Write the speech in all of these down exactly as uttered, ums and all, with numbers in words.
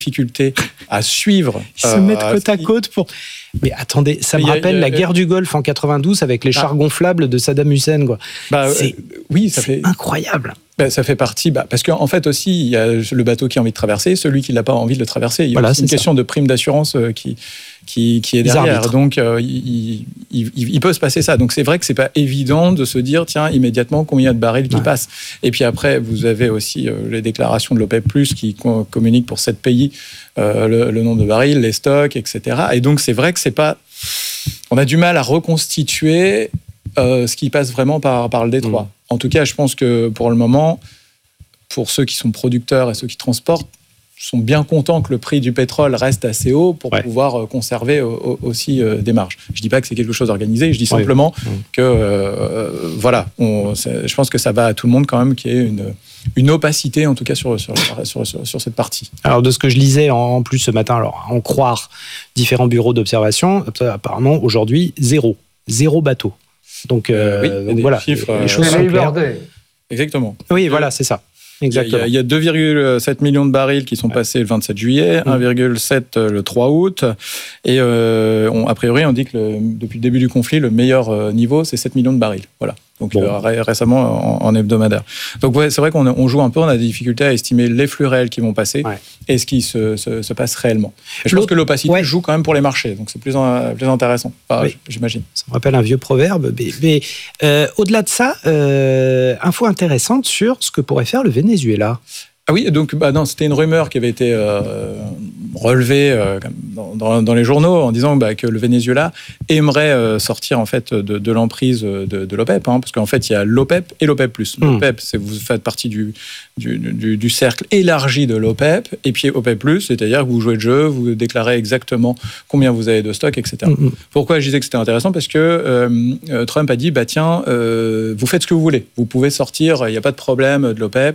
difficulté à suivre. Ils se euh, mettent côte à côte pour... Mais attendez, ça me a, rappelle a, a, la guerre du Golfe en quatre-vingt-douze avec les bah, chars gonflables de Saddam Hussein. Quoi. Bah, c'est, euh, oui, ça c'est fait incroyable. Bah, ça fait partie, bah, parce qu'en fait aussi, il y a le bateau qui a envie de traverser, celui qui n'a pas envie de le traverser. Il y a voilà, une ça. question de prime d'assurance euh, qui, qui, qui est derrière. Donc, euh, il, il, il, il peut se passer ça. Donc, c'est vrai que c'est pas évident de se dire, tiens, immédiatement, combien de barils qui ouais. passent. Et puis après, vous avez aussi euh, les déclarations de l'OPEP plus, qui com- communiquent pour sept pays euh, le, le nombre de barils, les stocks, et cetera. Et donc, c'est vrai que c'est pas... On a du mal à reconstituer euh, ce qui passe vraiment par, par le détroit. Mmh. En tout cas, je pense que pour le moment, pour ceux qui sont producteurs et ceux qui transportent, sont bien contents que le prix du pétrole reste assez haut pour ouais. pouvoir conserver aussi des marges. Je ne dis pas que c'est quelque chose d'organisé, je dis simplement ouais. que euh, voilà, on, je pense que ça va à tout le monde quand même qu'il y ait une, une opacité en tout cas sur, sur, sur, sur, sur cette partie. Alors de ce que je lisais en plus ce matin, alors à en croire différents bureaux d'observation, apparemment aujourd'hui zéro, zéro bateau. Donc, euh, oui, donc voilà, chiffres, les choses sont claires. Exactement. Oui, voilà, c'est ça. Exactement. Il y a deux virgule sept millions de barils qui sont ouais. passés le vingt-sept juillet, mmh. un virgule sept le trois août. Et euh, on, a priori, on dit que le, depuis le début du conflit, le meilleur niveau, c'est sept millions de barils. Voilà. Donc bon. euh, ré- récemment en, en hebdomadaire. Donc ouais, c'est vrai qu'on on joue un peu, on a des difficultés à estimer les flux réels qui vont passer ouais. et ce qui se, se, se passe réellement. Et je L'autre, pense que l'opacité ouais. joue quand même pour les marchés, donc c'est plus, en, plus intéressant, enfin, oui. j'imagine. Ça me rappelle un vieux proverbe, mais, mais euh, au-delà de ça, euh, info intéressante sur ce que pourrait faire le Venezuela. Ah oui, donc bah non, c'était une rumeur qui avait été euh, relevée euh, dans, dans, dans les journaux en disant bah, que le Venezuela aimerait euh, sortir en fait de, de l'emprise de, de l'OPEP, hein, parce qu'en fait il y a l'OPEP et l'OPEP plus. Mmh. L'OPEP, c'est vous faites partie du, du, du, du cercle élargi de l'OPEP, et puis OPEP plus, c'est-à-dire que vous jouez le jeu, vous déclarez exactement combien vous avez de stock, et cetera. Mmh. Pourquoi je disais que c'était intéressant ? Parce que euh, Trump a dit bah tiens, euh, vous faites ce que vous voulez, vous pouvez sortir, il n'y a pas de problème de l'OPEP.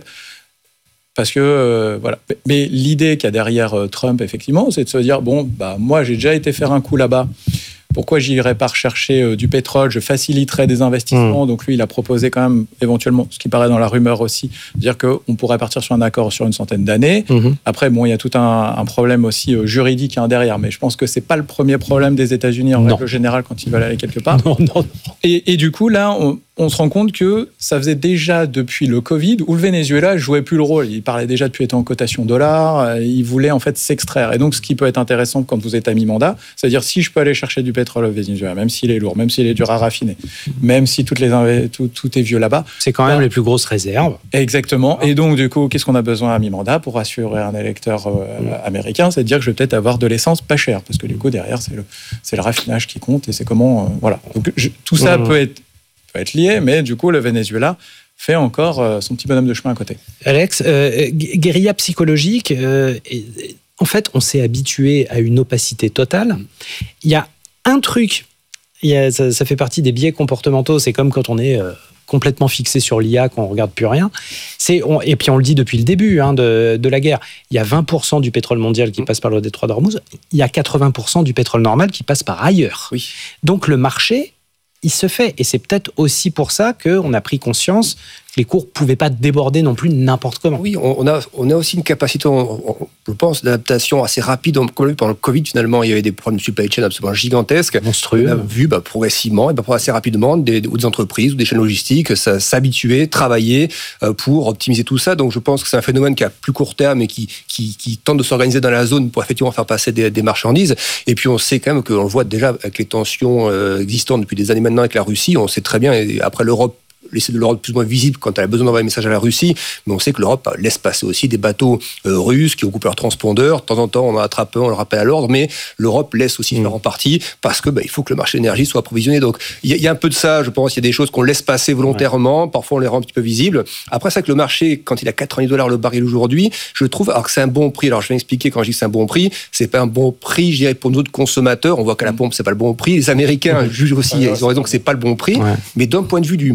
Parce que, euh, voilà. Mais l'idée qu'il y a derrière euh, Trump, effectivement, c'est de se dire, bon, bah, moi, j'ai déjà été faire un coup là-bas. Pourquoi j'irais pas rechercher euh, du pétrole ? Je faciliterais des investissements. Mmh. Donc, lui, il a proposé quand même, éventuellement, ce qui paraît dans la rumeur aussi, de dire qu'on pourrait partir sur un accord sur une centaine d'années. Mmh. Après, bon, il y a tout un, un problème aussi euh, juridique hein, derrière. Mais je pense que c'est pas le premier problème des États-Unis en non. règle générale quand ils veulent aller quelque part. Non, non, non. Et, et du coup, là, on, on se rend compte que ça faisait déjà depuis le Covid où le Venezuela jouait plus le rôle. Il parlait déjà depuis être en cotation dollar. Il voulait en fait s'extraire. Et donc, ce qui peut être intéressant quand vous êtes à mi-mandat, c'est-à-dire si je peux aller chercher du pétrole au Venezuela, même s'il est lourd, même s'il est dur à raffiner, même si toutes les, tout, tout est vieux là-bas. C'est quand même bah, les plus grosses réserves. Exactement. Et donc, du coup, qu'est-ce qu'on a besoin à mi-mandat pour assurer un électeur euh, mmh. américain ? C'est de dire que je vais peut-être avoir de l'essence pas chère. Parce que du coup, derrière, c'est le, c'est le raffinage qui compte et c'est comment... Euh, voilà. Donc, je, tout ça mmh. peut être peut être lié, mais du coup, le Venezuela fait encore euh, son petit bonhomme de chemin à côté. Alex, euh, guérilla psychologique, euh, et, en fait, on s'est habitué à une opacité totale. Il y a un truc, il y a, ça, ça fait partie des biais comportementaux, c'est comme quand on est euh, complètement fixé sur l'I A, qu'on ne regarde plus rien. C'est, on, et puis on le dit depuis le début hein, de, de la guerre, il y a vingt pour cent du pétrole mondial qui passe par le détroit d'Ormuz, il y a quatre-vingts pour cent du pétrole normal qui passe par ailleurs. Oui. Donc le marché, il se fait. Et c'est peut-être aussi pour ça qu'on a pris conscience que les cours ne pouvaient pas déborder non plus n'importe comment. Oui, on a, on a aussi une capacité, on, on, je pense, d'adaptation assez rapide. Comme on l'a vu pendant le Covid, finalement, il y avait des problèmes de supply chain absolument gigantesques. Monstrueux. On a vu bah, progressivement, et bah, assez rapidement, des, des entreprises ou des chaînes logistiques ça, s'habituer, travailler euh, pour optimiser tout ça. Donc je pense que c'est un phénomène qui est à plus court terme et qui, qui, qui tente de s'organiser dans la zone pour effectivement faire passer des, des marchandises. Et puis on sait quand même qu'on le voit déjà avec les tensions euh, existantes depuis des années maintenant avec la Russie. On sait très bien, et après l'Europe, l'essai de l'Europe plus ou moins visible quand elle a besoin d'envoyer un message à la Russie, mais on sait que l'Europe laisse passer aussi des bateaux euh, russes qui occupent leur transpondeur. De temps en temps, on en attrape un, on le rappelle à l'ordre, mais l'Europe laisse aussi mmh. faire en partie parce que bah, il faut que le marché de l'énergie soit approvisionné. Donc il y, y a un peu de ça, je pense. Il y a des choses qu'on laisse passer volontairement. Ouais. Parfois, on les rend un petit peu visibles. Après, c'est vrai que le marché, quand il a quatre-vingt-dix dollars le baril aujourd'hui, je trouve alors que c'est un bon prix. Alors je vais expliquer quand je dis que c'est un bon prix, c'est pas un bon prix, je dirais, pour nous autres consommateurs. On voit qu'à la pompe, c'est pas le bon prix. Les Américains mmh. jugent aussi, ouais, ils ont raison que c'est pas le bon prix. Ouais. Mais d'un point de vue du, du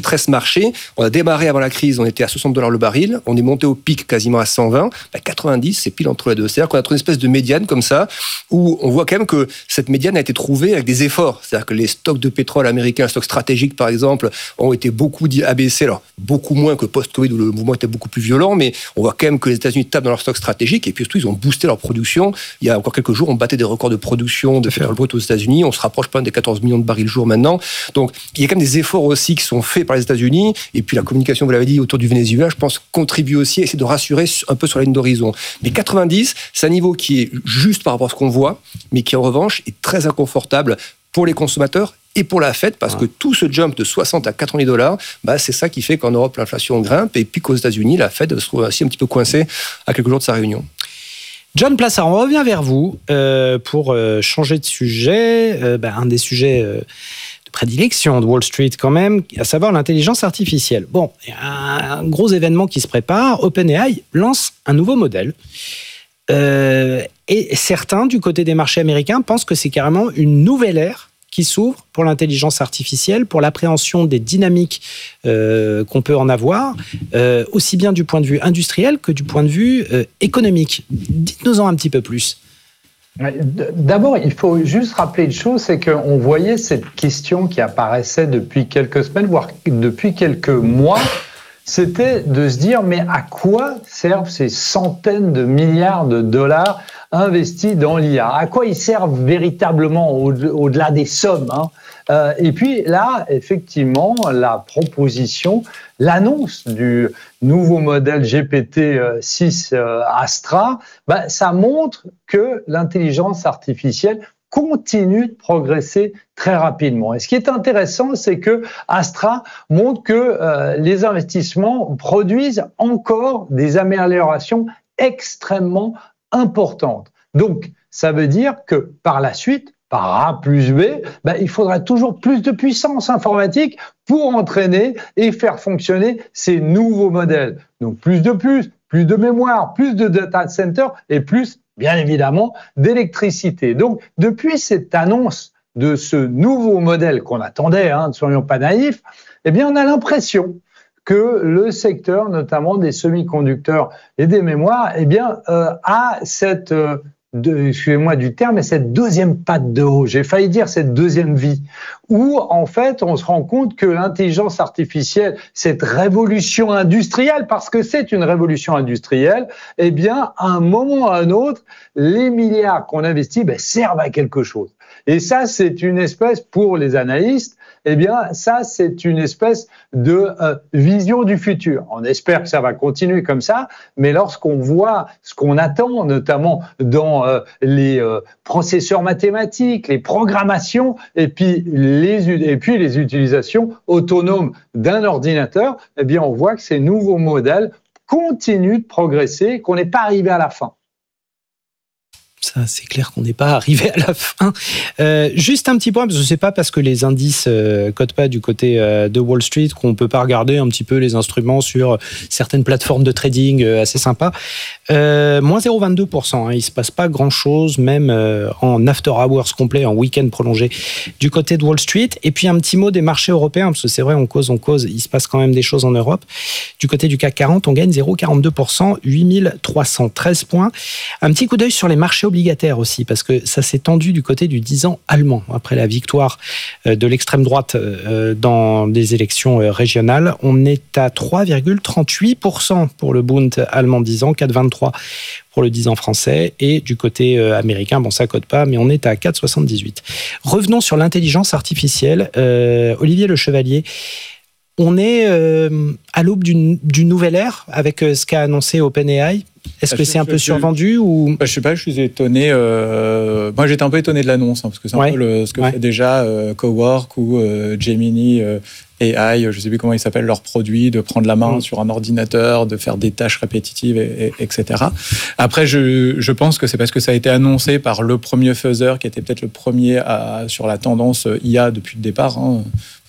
stress marché. On a démarré avant la crise, on était à soixante dollars le baril, on est monté au pic quasiment à cent vingt, bah quatre-vingt-dix, c'est pile entre les deux. C'est-à-dire qu'on a trouvé une espèce de médiane comme ça, où on voit quand même que cette médiane a été trouvée avec des efforts. C'est-à-dire que les stocks de pétrole américains, les stocks stratégiques par exemple, ont été beaucoup abaissés, alors beaucoup moins que post-Covid où le mouvement était beaucoup plus violent, mais on voit quand même que les États-Unis tapent dans leurs stocks stratégiques et puis surtout ils ont boosté leur production. Il y a encore quelques jours, on battait des records de production de pétrole brut aux États-Unis, on se rapproche pas des quatorze millions de barils jour maintenant. Donc il y a quand même des efforts aussi qui sont faits par les États-Unis et puis la communication, vous l'avez dit, autour du Venezuela, je pense contribue aussi à essayer de rassurer un peu sur la ligne d'horizon. Mais quatre-vingt-dix, c'est un niveau qui est juste par rapport à ce qu'on voit, mais qui en revanche est très inconfortable pour les consommateurs et pour la Fed, parce que tout ce jump de soixante à quatre-vingt-dix dollars, bah, c'est ça qui fait qu'en Europe, l'inflation grimpe, et puis qu'aux États-Unis, la Fed se trouve aussi un petit peu coincée à quelques jours de sa réunion. John Plassard, on revient vers vous euh, pour euh, changer de sujet. Euh, bah, un des sujets euh, de prédilection de Wall Street quand même, à savoir l'intelligence artificielle. Bon, il y a un gros événement qui se prépare. OpenAI lance un nouveau modèle. Euh, et certains, du côté des marchés américains, pensent que c'est carrément une nouvelle ère qui s'ouvre pour l'intelligence artificielle, pour l'appréhension des dynamiques euh, qu'on peut en avoir, euh, aussi bien du point de vue industriel que du point de vue euh, économique. Dites-nous-en un petit peu plus. D'abord, il faut juste rappeler une chose, c'est qu'on voyait cette question qui apparaissait depuis quelques semaines, voire depuis quelques mois, c'était de se dire, mais à quoi servent ces centaines de milliards de dollars investis dans l'I A? À quoi ils servent véritablement au- au-delà des sommes, hein? Euh, et puis là, effectivement, la proposition, l'annonce du nouveau modèle G P T six euh, Astra, bah, ça montre que l'intelligence artificielle continue de progresser très rapidement. Et ce qui est intéressant, c'est que Astra montre que euh, les investissements produisent encore des améliorations extrêmement importantes. Donc, ça veut dire que par la suite, par A plus B, ben, il faudra toujours plus de puissance informatique pour entraîner et faire fonctionner ces nouveaux modèles. Donc, plus de plus, plus de mémoire, plus de data center et plus, bien évidemment, d'électricité. Donc, depuis cette annonce de ce nouveau modèle qu'on attendait, hein, ne soyons pas naïfs, eh bien, on a l'impression que le secteur, notamment des semi-conducteurs et des mémoires, eh bien, euh, a cette, euh, de, excusez-moi du terme, mais cette deuxième patte de haut. J'ai failli dire cette deuxième vie, où en fait, on se rend compte que l'intelligence artificielle, cette révolution industrielle, parce que c'est une révolution industrielle, eh bien, à un moment ou à un autre, les milliards qu'on investit ben, servent à quelque chose. Et ça, c'est une espèce, pour les analystes, eh bien, ça, c'est une espèce de euh, vision du futur. On espère que ça va continuer comme ça, mais lorsqu'on voit ce qu'on attend, notamment dans euh, les euh, processeurs mathématiques, les programmations, et puis les, et puis les utilisations autonomes d'un ordinateur, eh bien, on voit que ces nouveaux modèles continuent de progresser, qu'on n'est pas arrivé à la fin. Ça, c'est clair qu'on n'est pas arrivé à la fin. Euh, juste un petit point, parce que c'est pas parce que les indices euh, codent pas du côté euh, de Wall Street qu'on peut pas regarder un petit peu les instruments sur certaines plateformes de trading euh, assez sympas. Euh, moins zéro virgule vingt-deux pour cent, hein, il se passe pas grand-chose, même euh, en after hours complet, en week-end prolongé, du côté de Wall Street. Et puis un petit mot des marchés européens, parce que c'est vrai, on cause, on cause, il se passe quand même des choses en Europe. Du côté du C A C quarante, on gagne zéro virgule quarante-deux pour cent, huit mille trois cent treize points. Un petit coup d'œil sur les marchés obligataire aussi, parce que ça s'est tendu du côté du dix ans allemand après la victoire de l'extrême droite dans des élections régionales. On est à trois virgule trente-huit pour cent pour le Bund allemand dix ans, quatre virgule vingt-trois pour le dix ans français, et du côté américain, bon ça code pas, mais on est à quatre virgule soixante-dix-huit. Revenons sur l'intelligence artificielle. Euh, Olivier Le Chevalier, on est euh, à l'aube d'une, d'une nouvelle ère avec ce qu'a annoncé OpenAI. Est-ce que c'est un peu survendu ou... Je sais pas, je suis étonné. Euh... Moi, j'étais un peu étonné de l'annonce, hein, parce que c'est un ouais. peu le, ce que ouais. fait déjà euh, Cowork ou euh, Gemini euh, A I, je sais plus comment ils s'appellent, leurs produits, de prendre la main mmh. sur un ordinateur, de faire des tâches répétitives, et, et, etc. Après, je, je pense que c'est parce que ça a été annoncé par le premier faiseur, qui était peut-être le premier à, sur la tendance I A depuis le départ. Hein.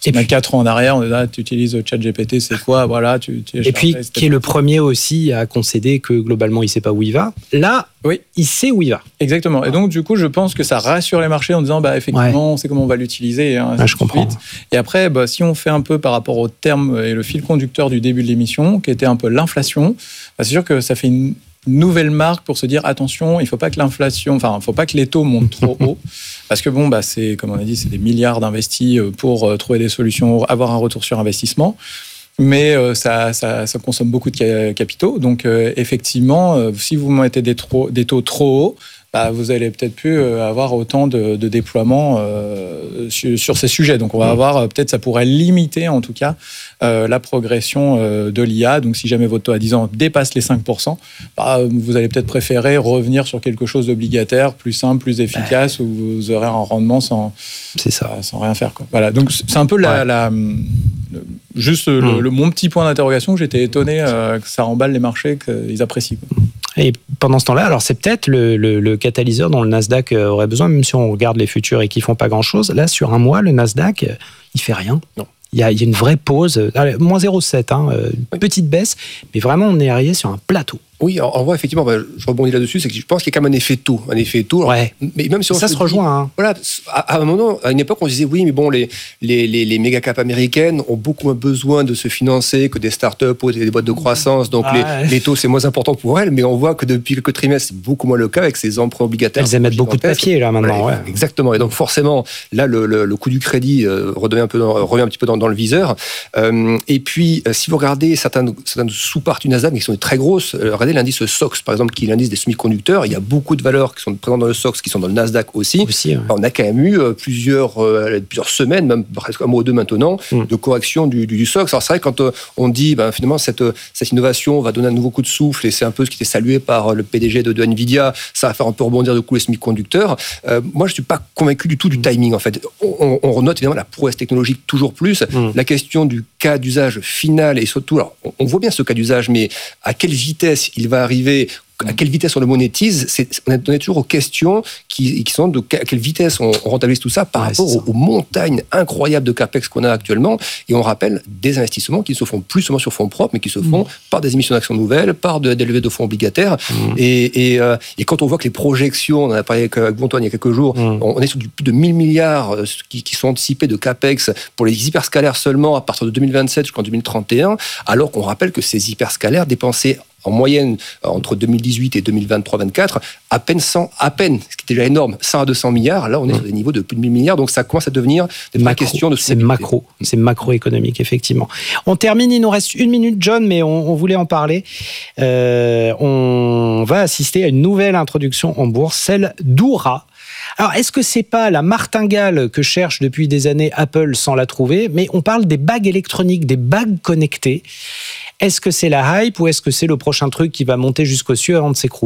Et puis quatre ans en arrière, on est là, tu utilises ChatGPT, c'est quoi, voilà, tu, tu Et puis qui est le premier aussi à concéder que globalement il sait pas où il va. Là, oui, il sait où il va. Exactement. Et donc du coup, je pense que ça rassure les marchés en disant, bah effectivement, ouais. on sait comment on va l'utiliser. Hein, ah, je comprends. Suite. Et après, bah, si on fait un peu par rapport au terme et le fil conducteur du début de l'émission, qui était un peu l'inflation, bah, c'est sûr que ça fait une nouvelle marque pour se dire attention, il faut pas que l'inflation, enfin, il faut pas que les taux montent trop haut, parce que bon, bah, c'est comme on a dit, c'est des milliards d'investis pour euh, trouver des solutions, avoir un retour sur investissement, mais euh, ça, ça, ça consomme beaucoup de capitaux, donc euh, effectivement, euh, si vous mettez des, trop, des taux trop hauts, bah, vous allez peut-être plus avoir autant de, de déploiements euh, sur, sur ces sujets. Donc, on va avoir, peut-être, ça pourrait limiter, en tout cas, euh, la progression euh, de l'I A. Donc, si jamais votre taux à dix ans dépasse les cinq pour cent, bah, vous allez peut-être préférer revenir sur quelque chose d'obligataire, plus simple, plus efficace, où vous aurez un rendement sans, c'est ça. sans rien faire, quoi. Voilà. Donc, c'est un peu la, ouais. la, la, juste mmh. le, le, mon petit point d'interrogation. J'étais étonné euh, que ça remballe les marchés, qu'ils apprécient, quoi. Et pendant ce temps-là, alors c'est peut-être le, le, le catalyseur dont le Nasdaq aurait besoin, même si on regarde les futurs et qu'ils font pas grand-chose. Là, sur un mois, le Nasdaq, il fait rien. Non. Il y a, il y a une vraie pause. Allez, moins zéro virgule sept, hein, une oui. petite baisse, mais vraiment, on est arrivé sur un plateau. Oui, en vrai, effectivement, bah, je rebondis là-dessus, c'est que je pense qu'il y a quand même un effet taux. Un effet taux. Ouais. Alors, mais même si on ça se, se rejoint. Dit, hein. Voilà, à, à un moment, à une époque, on se disait, oui, mais bon, les, les, les, les méga caps américaines ont beaucoup moins besoin de se financer que des startups ou des boîtes de croissance. Donc, ah, les, ouais. les taux, c'est moins important pour elles. Mais on voit que depuis quelques trimestres, c'est beaucoup moins le cas avec ces emprunts obligataires. Elles émettent beaucoup de papier, là, maintenant. Voilà, ouais. Exactement. Et donc, forcément, là, le, le, le coût du crédit euh, redevient un, peu dans, revient un petit peu dans, dans le viseur. Euh, et puis, euh, si vous regardez certaines, certaines sous-parties du Nasdaq, qui sont très grosses, euh, regardez l'indice S O X, par exemple, qui est l'indice des semi-conducteurs, il y a beaucoup de valeurs qui sont présentes dans le S O X, qui sont dans le Nasdaq aussi. aussi ouais. On a quand même eu euh, plusieurs, euh, plusieurs semaines, même presque un mois ou deux maintenant, mm. de correction du, du, du S O X. Alors c'est vrai, quand euh, on dit, ben, finalement, cette, cette innovation va donner un nouveau coup de souffle, et c'est un peu ce qui était salué par le P D G de, de Nvidia, ça va faire un peu rebondir de coup les semi-conducteurs. Euh, moi, je ne suis pas convaincu du tout du timing, en fait. On, on renote évidemment la prouesse technologique toujours plus, mm. la question du cas d'usage final, et surtout, alors, on, on voit bien ce cas d'usage, mais à quelle vitesse il va arriver, à quelle vitesse on le monétise, c'est, on est toujours aux questions qui, qui sont de à quelle vitesse on, on rentabilise tout ça par ouais, rapport aux, aux montagnes incroyables de capex qu'on a actuellement. Et on rappelle des investissements qui se font plus seulement sur fonds propres, mais qui se font mmh. par des émissions d'actions nouvelles, par de, des levées de fonds obligataires. Mmh. Et, et, euh, et quand on voit que les projections, on en a parlé avec, avec Antoine il y a quelques jours, mmh. on est sur du, plus de mille milliards qui, qui sont anticipés de capex pour les hyperscalaires seulement à partir de deux mille vingt-sept jusqu'en deux mille trente et un, alors qu'on rappelle que ces hyperscalaires dépensaient en moyenne, entre deux mille dix-huit et deux mille vingt-trois vingt-quatre, à peine cent, à peine, ce qui était déjà énorme, cent à deux cents milliards. Là, on est mmh. sur des niveaux de plus de mille milliards, donc ça commence à devenir des vraies questions de c'est macro, c'est macroéconomique, effectivement. On termine, il nous reste une minute, John, mais on, on voulait en parler. Euh, on va assister à une nouvelle introduction en bourse, celle d'Oura. Alors, est-ce que c'est pas la martingale que cherche depuis des années Apple sans la trouver, mais on parle des bagues électroniques, des bagues connectées. Est-ce que c'est la hype ou est-ce que c'est le prochain truc qui va monter jusqu'aux cieux avant de s'écrouler ?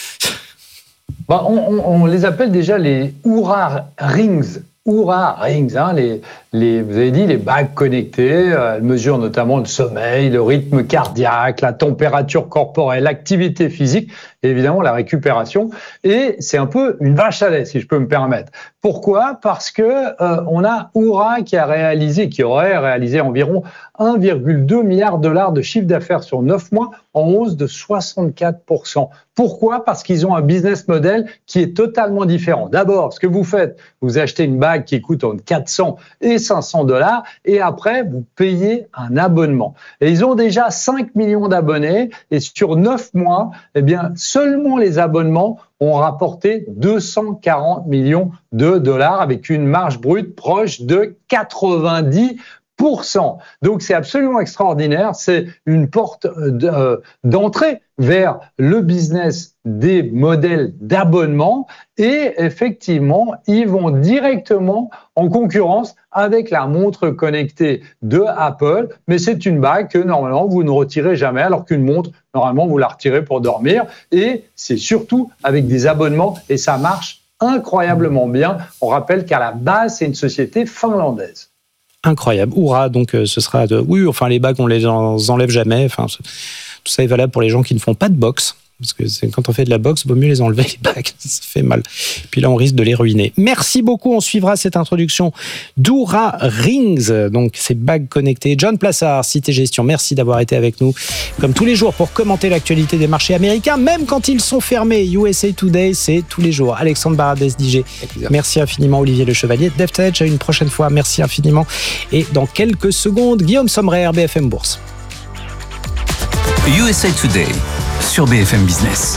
Bah, on, on, on les appelle déjà les Oura Rings. Oura Rings, hein, les, les, vous avez dit, les bagues connectées, elles mesurent notamment le sommeil, le rythme cardiaque, la température corporelle, l'activité physique, et évidemment la récupération. Et c'est un peu une vache à lait, si je peux me permettre. Pourquoi ? Parce que euh, on a Oura qui a réalisé, qui aurait réalisé environ un virgule deux milliard de dollars de chiffre d'affaires sur neuf mois, en hausse de soixante-quatre pour cent. Pourquoi ? Parce qu'ils ont un business model qui est totalement différent. D'abord, ce que vous faites, vous achetez une bague qui coûte entre quatre cents et cinq cents dollars, et après, vous payez un abonnement. Et ils ont déjà cinq millions d'abonnés, et sur neuf mois, eh bien, seulement les abonnements ont rapporté deux cent quarante millions de dollars avec une marge brute proche de quatre-vingt-dix pour cent. Donc c'est absolument extraordinaire, c'est une porte d'entrée vers le business des modèles d'abonnement et effectivement, ils vont directement en concurrence avec la montre connectée de Apple, mais c'est une bague que normalement vous ne retirez jamais alors qu'une montre, normalement vous la retirez pour dormir et c'est surtout avec des abonnements et ça marche incroyablement bien. On rappelle qu'à la base, c'est une société finlandaise. Incroyable. Oura, donc euh, ce sera de... Oui, enfin les bagues, on les enlève jamais. Enfin, tout ça est valable pour les gens qui ne font pas de boxe. Parce que c'est, quand on fait de la boxe, il vaut mieux les enlever, les bagues. Ça fait mal. Puis là, on risque de les ruiner. Merci beaucoup. On suivra cette introduction d'Oura Rings. Donc, ces bagues connectées. John Plassard, Cité Gestion. Merci d'avoir été avec nous, comme tous les jours, pour commenter l'actualité des marchés américains, même quand ils sont fermés. U S A Today, c'est tous les jours. Alexandre Baradez, D J. Merci infiniment, Olivier Le Chevalier. DevTech, à une prochaine fois. Merci infiniment. Et dans quelques secondes, Guillaume Sommerer, B F M Bourse. U S A Today sur B F M Business.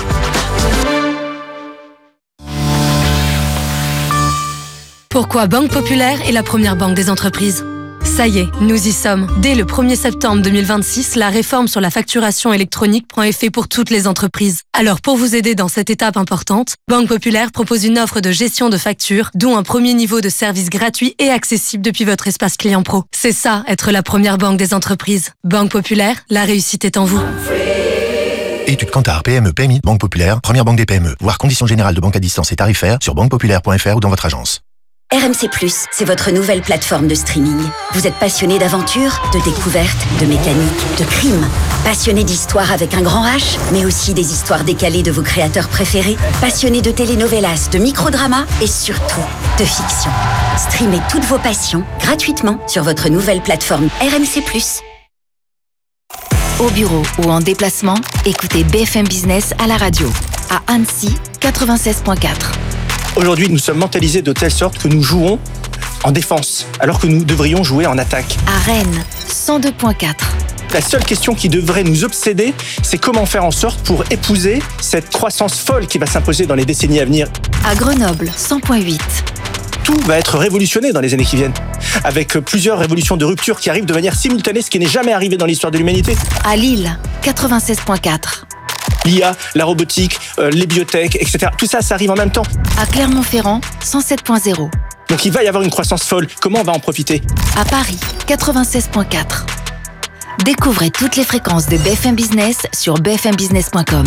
Pourquoi Banque Populaire est la première banque des entreprises ? Ça y est, nous y sommes. Dès le premier septembre deux mille vingt-six, la réforme sur la facturation électronique prend effet pour toutes les entreprises. Alors pour vous aider dans cette étape importante, Banque Populaire propose une offre de gestion de factures, dont un premier niveau de service gratuit et accessible depuis votre espace client pro. C'est ça, être la première banque des entreprises. Banque Populaire, la réussite est en vous. Étude Kantar, P M E, P M I, Banque Populaire, première banque des P M E. Voir conditions générales de banque à distance et tarifaires sur banque populaire point f r ou dans votre agence. R M C plus, c'est votre nouvelle plateforme de streaming. Vous êtes passionné d'aventure, de découverte, de mécanique, de crime. Passionné d'histoire avec un grand H, mais aussi des histoires décalées de vos créateurs préférés. Passionné de telenovelas, de microdramas et surtout de fiction. Streamez toutes vos passions gratuitement sur votre nouvelle plateforme R M C plus. Au bureau ou en déplacement, écoutez B F M Business à la radio. À Annecy, quatre-vingt-seize virgule quatre. Aujourd'hui, nous sommes mentalisés de telle sorte que nous jouons en défense, alors que nous devrions jouer en attaque. À Rennes, cent deux virgule quatre. La seule question qui devrait nous obséder, c'est comment faire en sorte pour épouser cette croissance folle qui va s'imposer dans les décennies à venir. À Grenoble, cent virgule huit. Tout va être révolutionné dans les années qui viennent, avec plusieurs révolutions de rupture qui arrivent de manière simultanée, ce qui n'est jamais arrivé dans l'histoire de l'humanité. À Lille, quatre-vingt-seize virgule quatre. L'I A, la robotique, euh, les biotech, et cetera. Tout ça, ça arrive en même temps. À Clermont-Ferrand, cent sept virgule zéro. Donc il va y avoir une croissance folle. Comment on va en profiter ? À Paris, quatre-vingt-seize virgule quatre. Découvrez toutes les fréquences de B F M Business sur b f m business point com.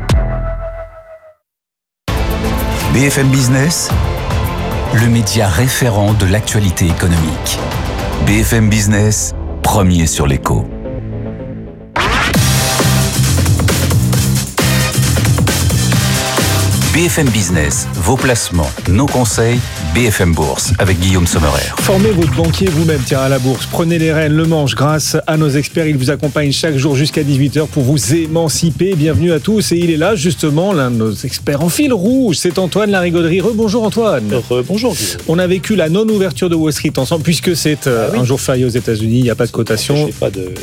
B F M Business, le média référent de l'actualité économique. B F M Business, premier sur l'écho. B F M Business, vos placements, nos conseils, B F M Bourse avec Guillaume Sommerer. Formez votre banquier vous-même, tiens, à la bourse. Prenez les rênes, le manche grâce à nos experts. Ils vous accompagnent chaque jour jusqu'à dix-huit heures pour vous émanciper. Bienvenue à tous. Et il est là, justement, l'un de nos experts en fil rouge. C'est Antoine Larigauderie. Rebonjour Antoine. Rebonjour Guillaume. On a vécu la non-ouverture de Wall Street ensemble, puisque c'est euh, ah oui. un jour férié aux États-Unis. Il n'y a pas de cotation. Je sais pas de...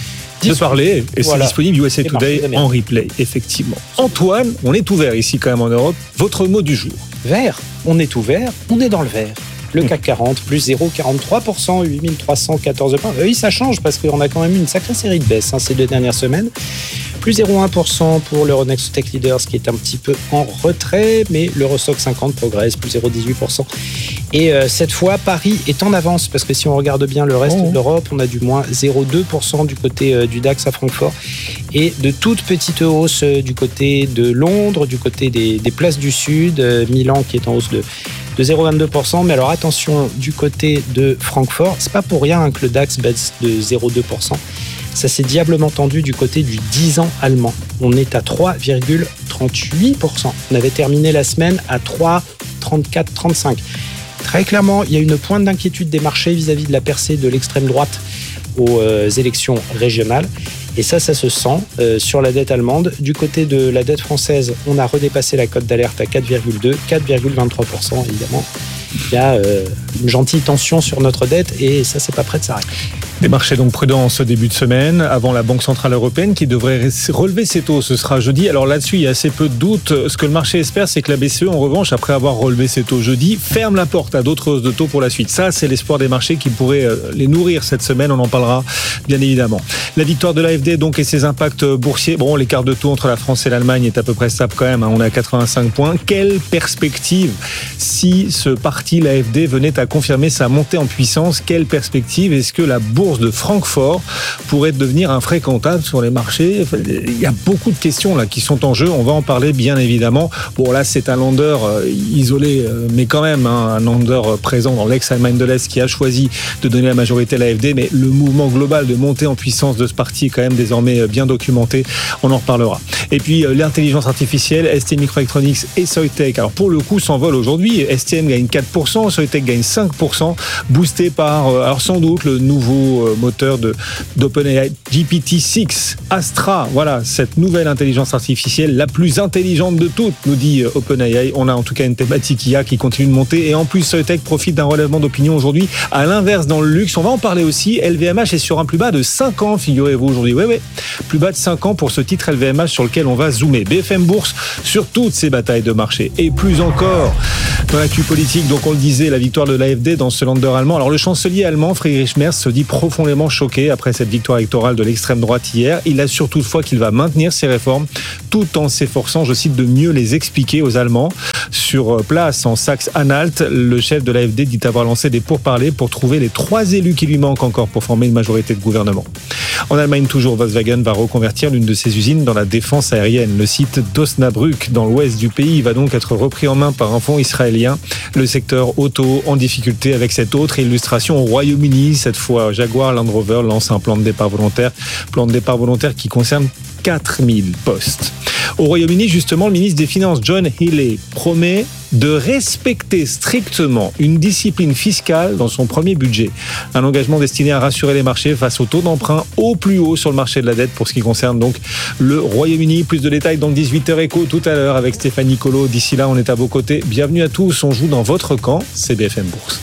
de parler, et voilà. C'est disponible U S A Today en replay, effectivement. Antoine, on est ouvert ici quand même en Europe. Votre mot du jour ? Vert. On est ouvert, on est dans le vert. Le C A C quarante, plus zéro virgule quarante-trois pour cent, huit mille trois cent quatorze points. Oui, ça change parce qu'on a quand même eu une sacrée série de baisses hein, ces deux dernières semaines. Plus zéro virgule un pour cent pour l'Euronext Tech Leaders qui est un petit peu en retrait, mais l'Eurostoxx cinquante progresse, plus zéro virgule dix-huit pour cent. Et euh, cette fois, Paris est en avance parce que si on regarde bien le reste oh. de l'Europe, on a du moins zéro virgule deux pour cent du côté euh, du DAX à Francfort et de toutes petites hausses euh, du côté de Londres, du côté des, des places du Sud, euh, Milan qui est en hausse de de zéro virgule vingt-deux pour cent, mais alors attention, du côté de Francfort, c'est pas pour rien hein, que le DAX baisse de zéro virgule deux pour cent. Ça s'est diablement tendu du côté du dix ans allemand. On est à trois virgule trente-huit pour cent. On avait terminé la semaine à trois virgule trente-quatre trente-cinq. Très clairement, il y a une pointe d'inquiétude des marchés vis-à-vis de la percée de l'extrême droite aux euh, élections régionales. Et ça, ça se sent euh, sur la dette allemande. Du côté de la dette française, on a redépassé la cote d'alerte à quatre virgule deux, quatre virgule vingt-trois pour cent évidemment. Il y a euh, une gentille tension sur notre dette et ça, c'est pas prêt de s'arrêter. Des marchés donc prudents en ce début de semaine, avant la Banque Centrale Européenne qui devrait relever ses taux. Ce sera jeudi. Alors là-dessus, il y a assez peu de doutes. Ce que le marché espère, c'est que la B C E, en revanche, après avoir relevé ses taux jeudi, ferme la porte à d'autres hausses de taux pour la suite. Ça, c'est l'espoir des marchés qui pourrait les nourrir cette semaine. On en parlera bien évidemment. La victoire de l'A F D donc et ses impacts boursiers. Bon, l'écart de taux entre la France et l'Allemagne est à peu près stable quand même. On est à quatre-vingt-cinq points. Quelle perspective si ce parti, l'A F D, venait à confirmer sa montée en puissance? Quelle perspective? Est-ce que la bourse bourse de Francfort pourrait devenir infréquentable sur les marchés. Il y a beaucoup de questions là qui sont en jeu. On va en parler bien évidemment. Bon là, c'est un lander isolé, mais quand même hein, un lander présent dans l'ex-Allemagne de l'Est qui a choisi de donner la majorité à l'A F D. Mais le mouvement global de montée en puissance de ce parti est quand même désormais bien documenté. On en reparlera. Et puis l'intelligence artificielle, S T Microelectronics et Soitec. Alors pour le coup, s'envole aujourd'hui. S T M gagne quatre pour cent, Soitec gagne cinq pour cent, boosté par alors sans doute le nouveau moteur de d'OpenAI G P T six, Astra. Voilà cette nouvelle intelligence artificielle, la plus intelligente de toutes, nous dit OpenAI. On a en tout cas une thématique I A qui continue de monter et en plus Soitec profite d'un relèvement d'opinion aujourd'hui. À l'inverse, dans le luxe, on va en parler aussi. L V M H est sur un plus bas de cinq ans, figurez-vous aujourd'hui. Oui, oui, plus bas de cinq ans pour ce titre L V M H sur lequel on va zoomer. B F M Bourse sur toutes ces batailles de marché et plus encore dans l'actu politique. Donc on le disait, la victoire de l'A F D dans ce lander allemand. Alors le chancelier allemand Friedrich Merz se dit profondément choqué après cette victoire électorale de l'extrême droite hier. Il assure toutefois qu'il va maintenir ses réformes tout en s'efforçant, je cite, de mieux les expliquer aux Allemands. Sur place en Saxe-Anhalt, le chef de l'A F D dit avoir lancé des pourparlers pour trouver les trois élus qui lui manquent encore pour former une majorité de gouvernement. En Allemagne toujours, Volkswagen va reconvertir l'une de ses usines dans la défense aérienne. Le site d'Osnabrück dans l'ouest du pays va donc être repris en main par un fonds israélien. Le secteur auto en difficulté avec cette autre illustration au Royaume-Uni. Cette fois, Jaguar Land Rover lance un plan de départ volontaire. Plan de départ volontaire qui concerne quatre mille postes. Au Royaume-Uni, justement, le ministre des Finances, John Healey, promet de respecter strictement une discipline fiscale dans son premier budget. Un engagement destiné à rassurer les marchés face au taux d'emprunt au plus haut sur le marché de la dette pour ce qui concerne donc le Royaume-Uni. Plus de détails dans le dix-huit heures éco tout à l'heure avec Stéphanie Colo. D'ici là, on est à vos côtés. Bienvenue à tous. On joue dans votre camp. C'est B F M Bourse.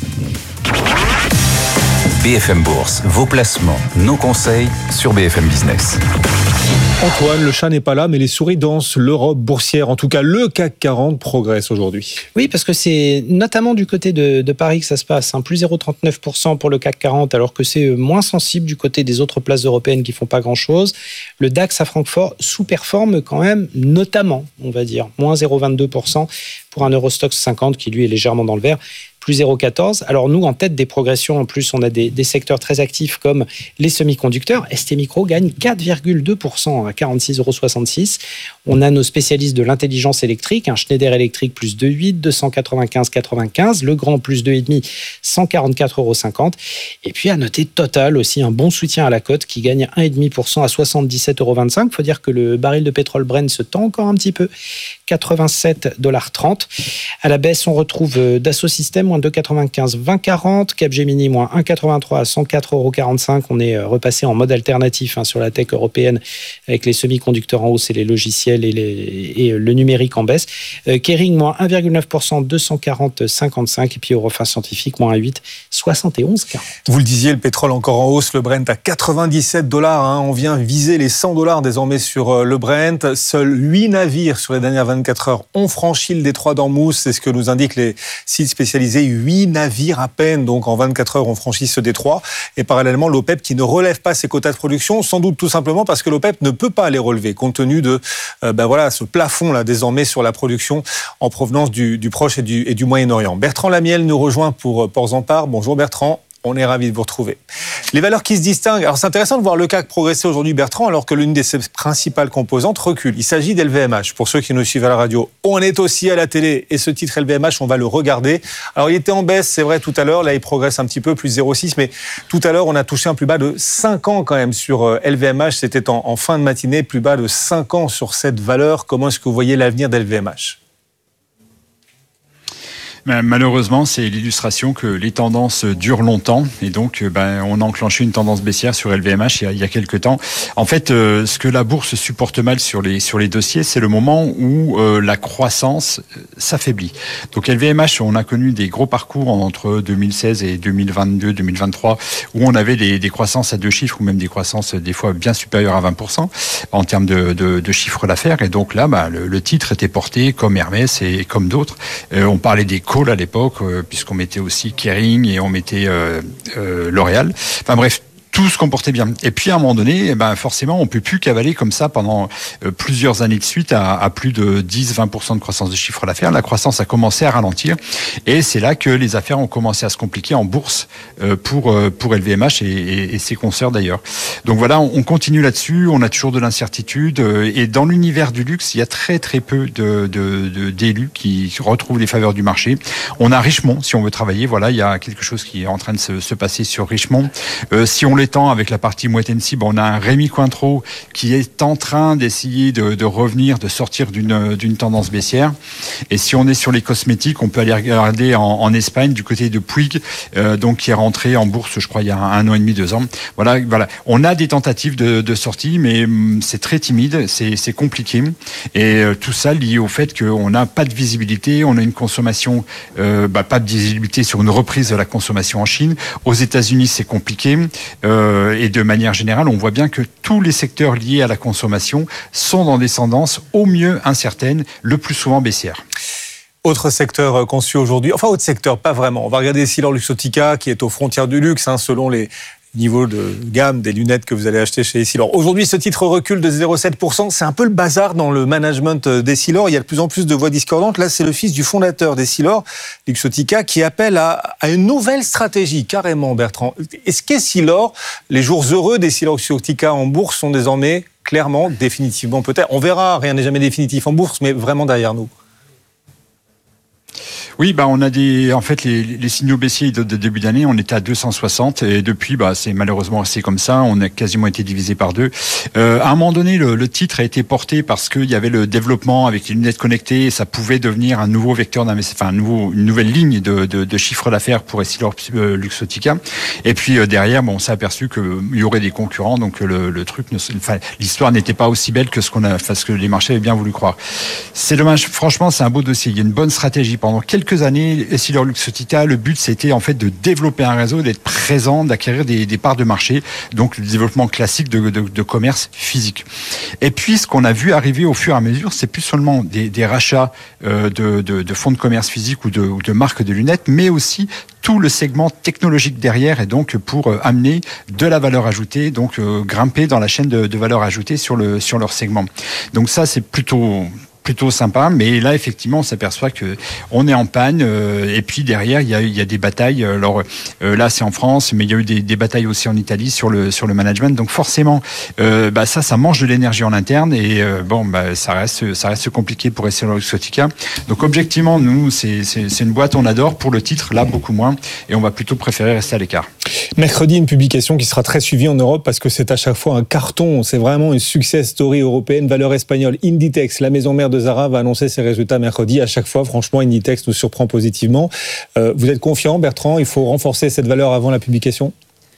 B F M Bourse, vos placements, nos conseils sur B F M Business. Antoine, le chat n'est pas là, mais les souris dansent. L'Europe boursière, en tout cas le C A C quarante, progresse aujourd'hui. Oui, parce que c'est notamment du côté de, de Paris que ça se passe. Hein. Plus zéro virgule trente-neuf pour cent pour le C A C quarante, alors que c'est moins sensible du côté des autres places européennes qui font pas grand-chose. Le DAX à Francfort sous-performe quand même, notamment, on va dire, moins zéro virgule vingt-deux pour cent pour un Eurostoxx cinquante qui, lui, est légèrement dans le vert. Plus zéro virgule quatorze. Alors nous, en tête des progressions, en plus, on a des, des secteurs très actifs comme les semi-conducteurs. S T Micro gagne quatre virgule deux pour cent à quarante-six virgule soixante-six euros. On a nos spécialistes de l'intelligence électrique, un Schneider Electric plus deux virgule huit, deux cent quatre-vingt-quinze virgule quatre-vingt-quinze, Le Grand plus deux virgule cinq, cent quarante-quatre virgule cinquante euros. Et puis à noter Total aussi, un bon soutien à la cote qui gagne un virgule cinq pour cent à soixante-dix-sept virgule vingt-cinq euros. Il faut dire que le baril de pétrole Brent se tend encore un petit peu, quatre-vingt-sept virgule trente dollars. À la baisse, on retrouve Dassault Systèmes, moins deux virgule quatre-vingt-quinze, vingt virgule quarante. Capgemini, moins un virgule quatre-vingt-trois à cent quatre virgule quarante-cinq euros. On est repassé en mode alternatif hein, sur la tech européenne avec les semi-conducteurs en hausse et les logiciels et, les, et le numérique en baisse. Euh, Kering, moins un virgule neuf pour cent, deux cent quarante virgule cinquante-cinq. Et puis Eurofins Scientifique, moins un virgule huit, soixante et onze virgule quarante. Vous le disiez, le pétrole encore en hausse, le Brent à quatre-vingt-dix-sept dollars. Hein. On vient viser les cent dollars désormais sur le Brent. Seuls huit navires sur les dernières vingt-quatre heures ont franchi le détroit d'Ormuz. C'est ce que nous indiquent les sites spécialisés. huit navires à peine, donc en vingt-quatre heures, ont franchi ce détroit. Et parallèlement, l'OPEP qui ne relève pas ses quotas de production, sans doute tout simplement parce que l'OPEP ne peut pas les relever, compte tenu de euh, ben voilà, ce plafond là désormais sur la production en provenance du, du Proche et du, et du Moyen-Orient. Bertrand Lamiel nous rejoint pour Ports en Part. Bonjour Bertrand. On est ravis de vous retrouver. Les valeurs qui se distinguent. Alors, c'est intéressant de voir le C A C progresser aujourd'hui, Bertrand, alors que l'une de ses principales composantes recule. Il s'agit d'L V M H. Pour ceux qui nous suivent à la radio, on est aussi à la télé. Et ce titre L V M H, on va le regarder. Alors, il était en baisse, c'est vrai, tout à l'heure. Là, il progresse un petit peu, plus zéro virgule six. Mais tout à l'heure, on a touché un plus bas de cinq ans quand même sur L V M H. C'était en, en fin de matinée, plus bas de cinq ans sur cette valeur. Comment est-ce que vous voyez l'avenir d'L V M H ? Malheureusement, c'est l'illustration que les tendances durent longtemps et donc ben, on a enclenché une tendance baissière sur L V M H il y a, il y a quelques temps. En fait, euh, ce que la bourse supporte mal sur les sur les dossiers, c'est le moment où euh, la croissance s'affaiblit. Donc L V M H, on a connu des gros parcours entre deux mille seize et deux mille vingt-deux, deux mille vingt-trois où on avait des, des croissances à deux chiffres ou même des croissances des fois bien supérieures à vingt pour cent en termes de, de, de chiffre d'affaires. Et donc là, bah, le, le titre était porté comme Hermès et comme d'autres. Euh, on parlait des Call à l'époque, euh, puisqu'on mettait aussi Kering et on mettait euh, euh, L'Oréal. Enfin bref, tout se comportait bien. Et puis à un moment donné, eh ben forcément, on peut plus cavaler comme ça pendant euh, plusieurs années de suite à, à plus de dix à vingt pour cent de croissance de chiffre d'affaires. La croissance a commencé à ralentir et c'est là que les affaires ont commencé à se compliquer en bourse euh, pour euh, pour L V M H et, et, et ses consoeurs d'ailleurs. Donc voilà, on, on continue là-dessus. On a toujours de l'incertitude euh, et dans l'univers du luxe, il y a très très peu de, de, de d'élus qui retrouvent les faveurs du marché. On a Richemont, si on veut travailler. Voilà, il y a quelque chose qui est en train de se, se passer sur Richemont. Euh, si on l'étend avec la partie Moët Hennessy, bon, on a un Rémy Cointreau qui est en train d'essayer de, de revenir, de sortir d'une, d'une tendance baissière. Et si on est sur les cosmétiques, on peut aller regarder en, en Espagne du côté de Puig, euh, donc qui est rentré en bourse, je crois, il y a un, un an et demi, deux ans. Voilà, voilà. On a des tentatives de, de sortie, mais hum, c'est très timide, c'est, c'est compliqué. Et euh, tout ça lié au fait qu'on n'a pas de visibilité, on a une consommation, euh, bah, pas de visibilité sur une reprise de la consommation en Chine. Aux États-Unis, c'est compliqué. Euh, et de manière générale, on voit bien que tous les secteurs liés à la consommation sont dans des tendances au mieux incertaines, le plus souvent baissières. Autre secteur qu'on suit aujourd'hui, enfin autre secteur, pas vraiment. On va regarder EssilorLuxottica qui est aux frontières du luxe, hein, selon les niveaux de gamme des lunettes que vous allez acheter chez Essilor. Aujourd'hui, ce titre recule de zéro virgule sept pour cent. C'est un peu le bazar dans le management d'Essilor. Il y a de plus en plus de voix discordantes. Là, c'est le fils du fondateur d'Essilor, Luxottica, qui appelle à, à une nouvelle stratégie, carrément, Bertrand. Est-ce qu'Essilor, les jours heureux d'EssilorLuxottica en bourse sont désormais clairement, définitivement peut-être, on verra, rien n'est jamais définitif en bourse, mais vraiment derrière nous? Oui, bah on a des, en fait, les, les signaux baissiers de, de début d'année, on était à deux cent soixante et depuis, bah c'est malheureusement resté comme ça. On a quasiment été divisé par deux. Euh, à un moment donné, le, le titre a été porté parce qu'il y avait le développement avec les lunettes connectées et ça pouvait devenir un nouveau vecteur d'investissement, enfin un nouveau, une nouvelle ligne de, de, de chiffre d'affaires pour EssilorLuxottica. Et puis euh, derrière, bon, on s'est aperçu qu'il y aurait des concurrents, donc le, le truc, ne, enfin l'histoire n'était pas aussi belle que ce qu'on a, enfin, ce que les marchés avaient bien voulu croire. C'est dommage. Franchement, c'est un beau dossier. Il y a une bonne stratégie pendant quelques quelques années, EssilorLuxottica, le but c'était en fait de développer un réseau, d'être présent, d'acquérir des, des parts de marché, donc le développement classique de, de, de commerce physique. Et puis ce qu'on a vu arriver au fur et à mesure, c'est plus seulement des, des rachats euh, de, de, de fonds de commerce physique ou de, ou de marques de lunettes, mais aussi tout le segment technologique derrière, et donc pour euh, amener de la valeur ajoutée, donc euh, grimper dans la chaîne de, de valeur ajoutée sur le sur leur segment. Donc ça c'est plutôt plutôt sympa, mais là effectivement on s'aperçoit que on est en panne euh, et puis derrière il y a il y a des batailles. Alors euh, là c'est en France, mais il y a eu des, des batailles aussi en Italie sur le sur le management. Donc forcément euh, bah ça ça mange de l'énergie en interne et euh, bon bah ça reste ça reste compliqué pour EssilorLuxottica. Donc objectivement nous c'est c'est c'est une boîte on adore, pour le titre là beaucoup moins, et on va plutôt préférer rester à l'écart. Mercredi, une publication qui sera très suivie en Europe parce que c'est à chaque fois un carton. C'est vraiment une success story européenne, valeur espagnole. Inditex, la maison mère de Zara, va annoncer ses résultats mercredi. À chaque fois, franchement, Inditex nous surprend positivement. Euh, vous êtes confiant, Bertrand? Il faut renforcer cette valeur avant la publication?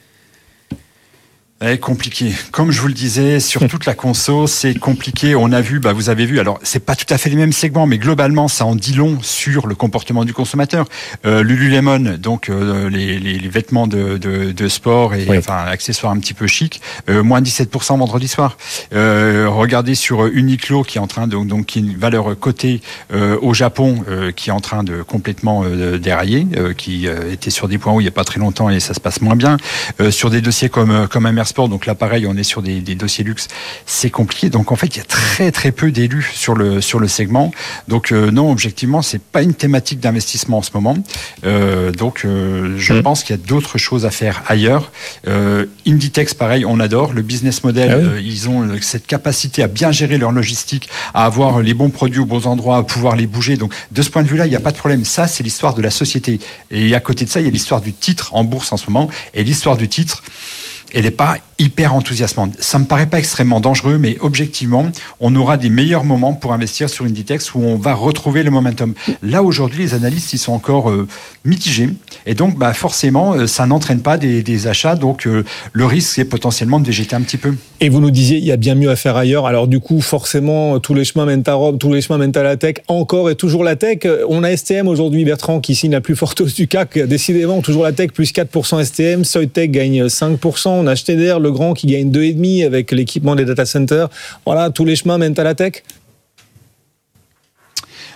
C'est compliqué. Comme je vous le disais, sur toute la conso, c'est compliqué. On a vu, bah vous avez vu, alors c'est pas tout à fait les mêmes segments, mais globalement, ça en dit long sur le comportement du consommateur. Euh, Lululemon, donc euh, les, les, les vêtements de, de, de sport et oui. enfin accessoires un petit peu chic, euh, moins dix-sept pour cent vendredi soir. Euh, regardez sur Uniqlo qui est en train de, donc qui est une valeur cotée euh, au Japon, euh, qui est en train de complètement euh, dérailler, euh, qui euh, était sur des points où il y a pas très longtemps et ça se passe moins bien. Euh, sur des dossiers comme comme Amer Sport, donc là pareil on est sur des, des dossiers luxe, c'est compliqué, donc en fait il y a très très peu d'élus sur le sur le segment, donc euh, non, objectivement c'est pas une thématique d'investissement en ce moment, euh, donc euh, je mmh. pense qu'il y a d'autres choses à faire ailleurs. euh, Inditex pareil, on adore le business model, ah oui. euh, ils ont cette capacité à bien gérer leur logistique, à avoir les bons produits aux bons endroits, à pouvoir les bouger, donc de ce point de vue là il n'y a pas de problème. Ça c'est l'histoire de la société, et à côté de ça il y a l'histoire du titre en bourse en ce moment, et l'histoire du titre elle n'est pas hyper enthousiasmante. Ça me paraît pas extrêmement dangereux, mais objectivement, on aura des meilleurs moments pour investir sur Inditex où on va retrouver le momentum. Là, aujourd'hui, les analystes, ils sont encore euh, mitigés. Et donc, bah, forcément, euh, ça n'entraîne pas des, des achats. Donc, euh, le risque est potentiellement de végéter un petit peu. Et vous nous disiez, il y a bien mieux à faire ailleurs. Alors, du coup, forcément, tous les chemins mènent à Rome, tous les chemins mènent à la tech. Encore et toujours la tech. On a S T M aujourd'hui, Bertrand, qui signe la plus forte hausse du C A C. Décidément, toujours la tech, plus quatre pour cent S T M. Soitec gagne cinq pour cent. On a Schneider, le grand, qui gagne deux virgule cinq pour cent avec l'équipement des data centers. Voilà, tous les chemins mènent à la tech.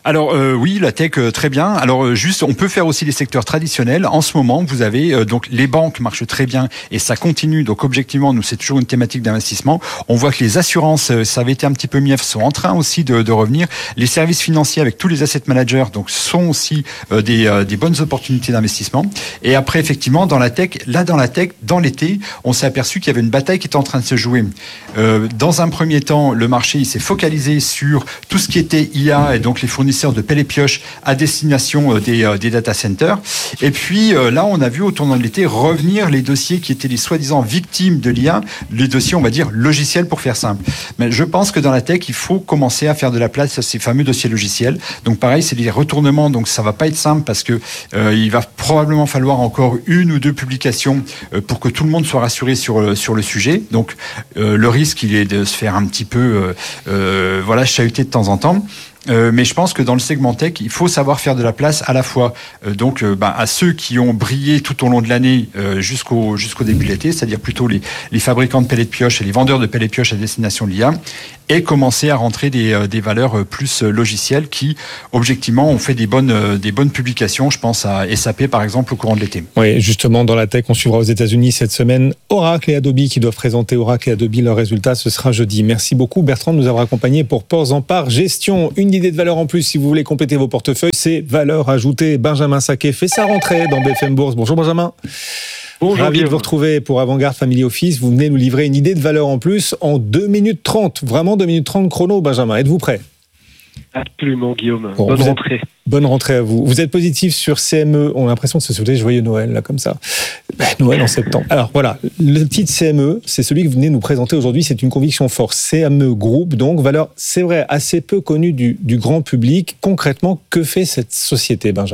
Alors euh, oui, la tech euh, très bien. Alors euh, juste, on peut faire aussi les secteurs traditionnels. En ce moment, vous avez euh, donc les banques marchent très bien et ça continue. Donc objectivement, nous c'est toujours une thématique d'investissement. On voit que les assurances, euh, ça avait été un petit peu mief, sont en train aussi de, de revenir. Les services financiers avec tous les asset managers, donc sont aussi euh, des, euh, des bonnes opportunités d'investissement. Et après effectivement, dans la tech, là dans la tech, dans l'été, on s'est aperçu qu'il y avait une bataille qui était en train de se jouer. Euh, dans un premier temps, le marché il s'est focalisé sur tout ce qui était I A et donc les fournisseurs de pelle et pioche à destination des, des data centers. Et puis là, on a vu au tournant de l'été revenir les dossiers qui étaient les soi-disant victimes de l'I A, les dossiers, on va dire, logiciels pour faire simple. Mais je pense que dans la tech, il faut commencer à faire de la place à ces fameux dossiers logiciels. Donc pareil, c'est des retournements, donc ça va pas être simple parce que euh, il va probablement falloir encore une ou deux publications euh, pour que tout le monde soit rassuré sur, sur le sujet. Donc euh, le risque, il est de se faire un petit peu euh, euh, voilà, chahuter de temps en temps. Euh, mais je pense que dans le segment tech, il faut savoir faire de la place à la fois euh, donc euh, bah, à ceux qui ont brillé tout au long de l'année euh, jusqu'au jusqu'au début de l'été, c'est-à-dire plutôt les, les fabricants de pelles et de pioches et les vendeurs de pelles et de pioches à destination de l'I A, et commencer à rentrer des, euh, des valeurs plus logicielles qui, objectivement, ont fait des bonnes, euh, des bonnes publications. Je pense à S A P, par exemple, au courant de l'été. Oui, justement, dans la tech, on suivra aux États-Unis cette semaine Oracle et Adobe qui doivent présenter Oracle et Adobe leurs résultats. Ce sera jeudi. Merci beaucoup, Bertrand, de nous avoir accompagnés pour Ports en Part Gestion. Une idée de valeur en plus, si vous voulez compléter vos portefeuilles, c'est valeur ajoutée. Benjamin Saquet fait sa rentrée dans B F M Bourse. Bonjour, Benjamin. Bonjour, ravi de vous retrouver pour Avant-Garde Family Office. Vous venez nous livrer une idée de valeur en plus en deux minutes trente. Vraiment deux minutes trente chrono, Benjamin. Êtes-vous prêt ? Absolument, Guillaume. Bon, bonne rentrée. Êtes... Bonne rentrée à vous. Vous êtes positif sur C M E. On a l'impression de se souhaiter joyeux Noël, là, comme ça. Ben, Noël en septembre. Alors, voilà. Le titre C M E, c'est celui que vous venez nous présenter aujourd'hui. C'est une conviction forte. C M E Group, donc, valeur, c'est vrai, assez peu connue du, du grand public. Concrètement, que fait cette société, Benjamin ?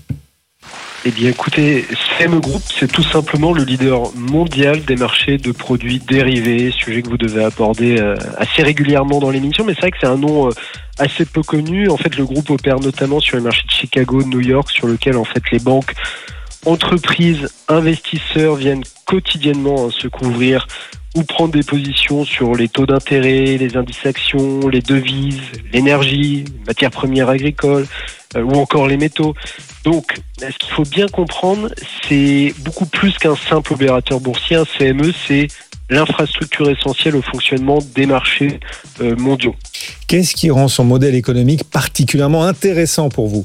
Eh bien, écoutez, C M E Group, c'est tout simplement le leader mondial des marchés de produits dérivés, sujet que vous devez aborder euh, assez régulièrement dans l'émission, mais c'est vrai que c'est un nom euh, assez peu connu. En fait, le groupe opère notamment sur les marchés de Chicago, de New York, sur lequel, en fait, les banques, entreprises, investisseurs viennent quotidiennement hein, se couvrir ou prendre des positions sur les taux d'intérêt, les indices actions, les devises, l'énergie, les matières premières agricoles, euh, ou encore les métaux. Donc, ce qu'il faut bien comprendre, c'est beaucoup plus qu'un simple opérateur boursier. Un C M E, c'est l'infrastructure essentielle au fonctionnement des marchés euh, mondiaux. Qu'est-ce qui rend son modèle économique particulièrement intéressant pour vous ?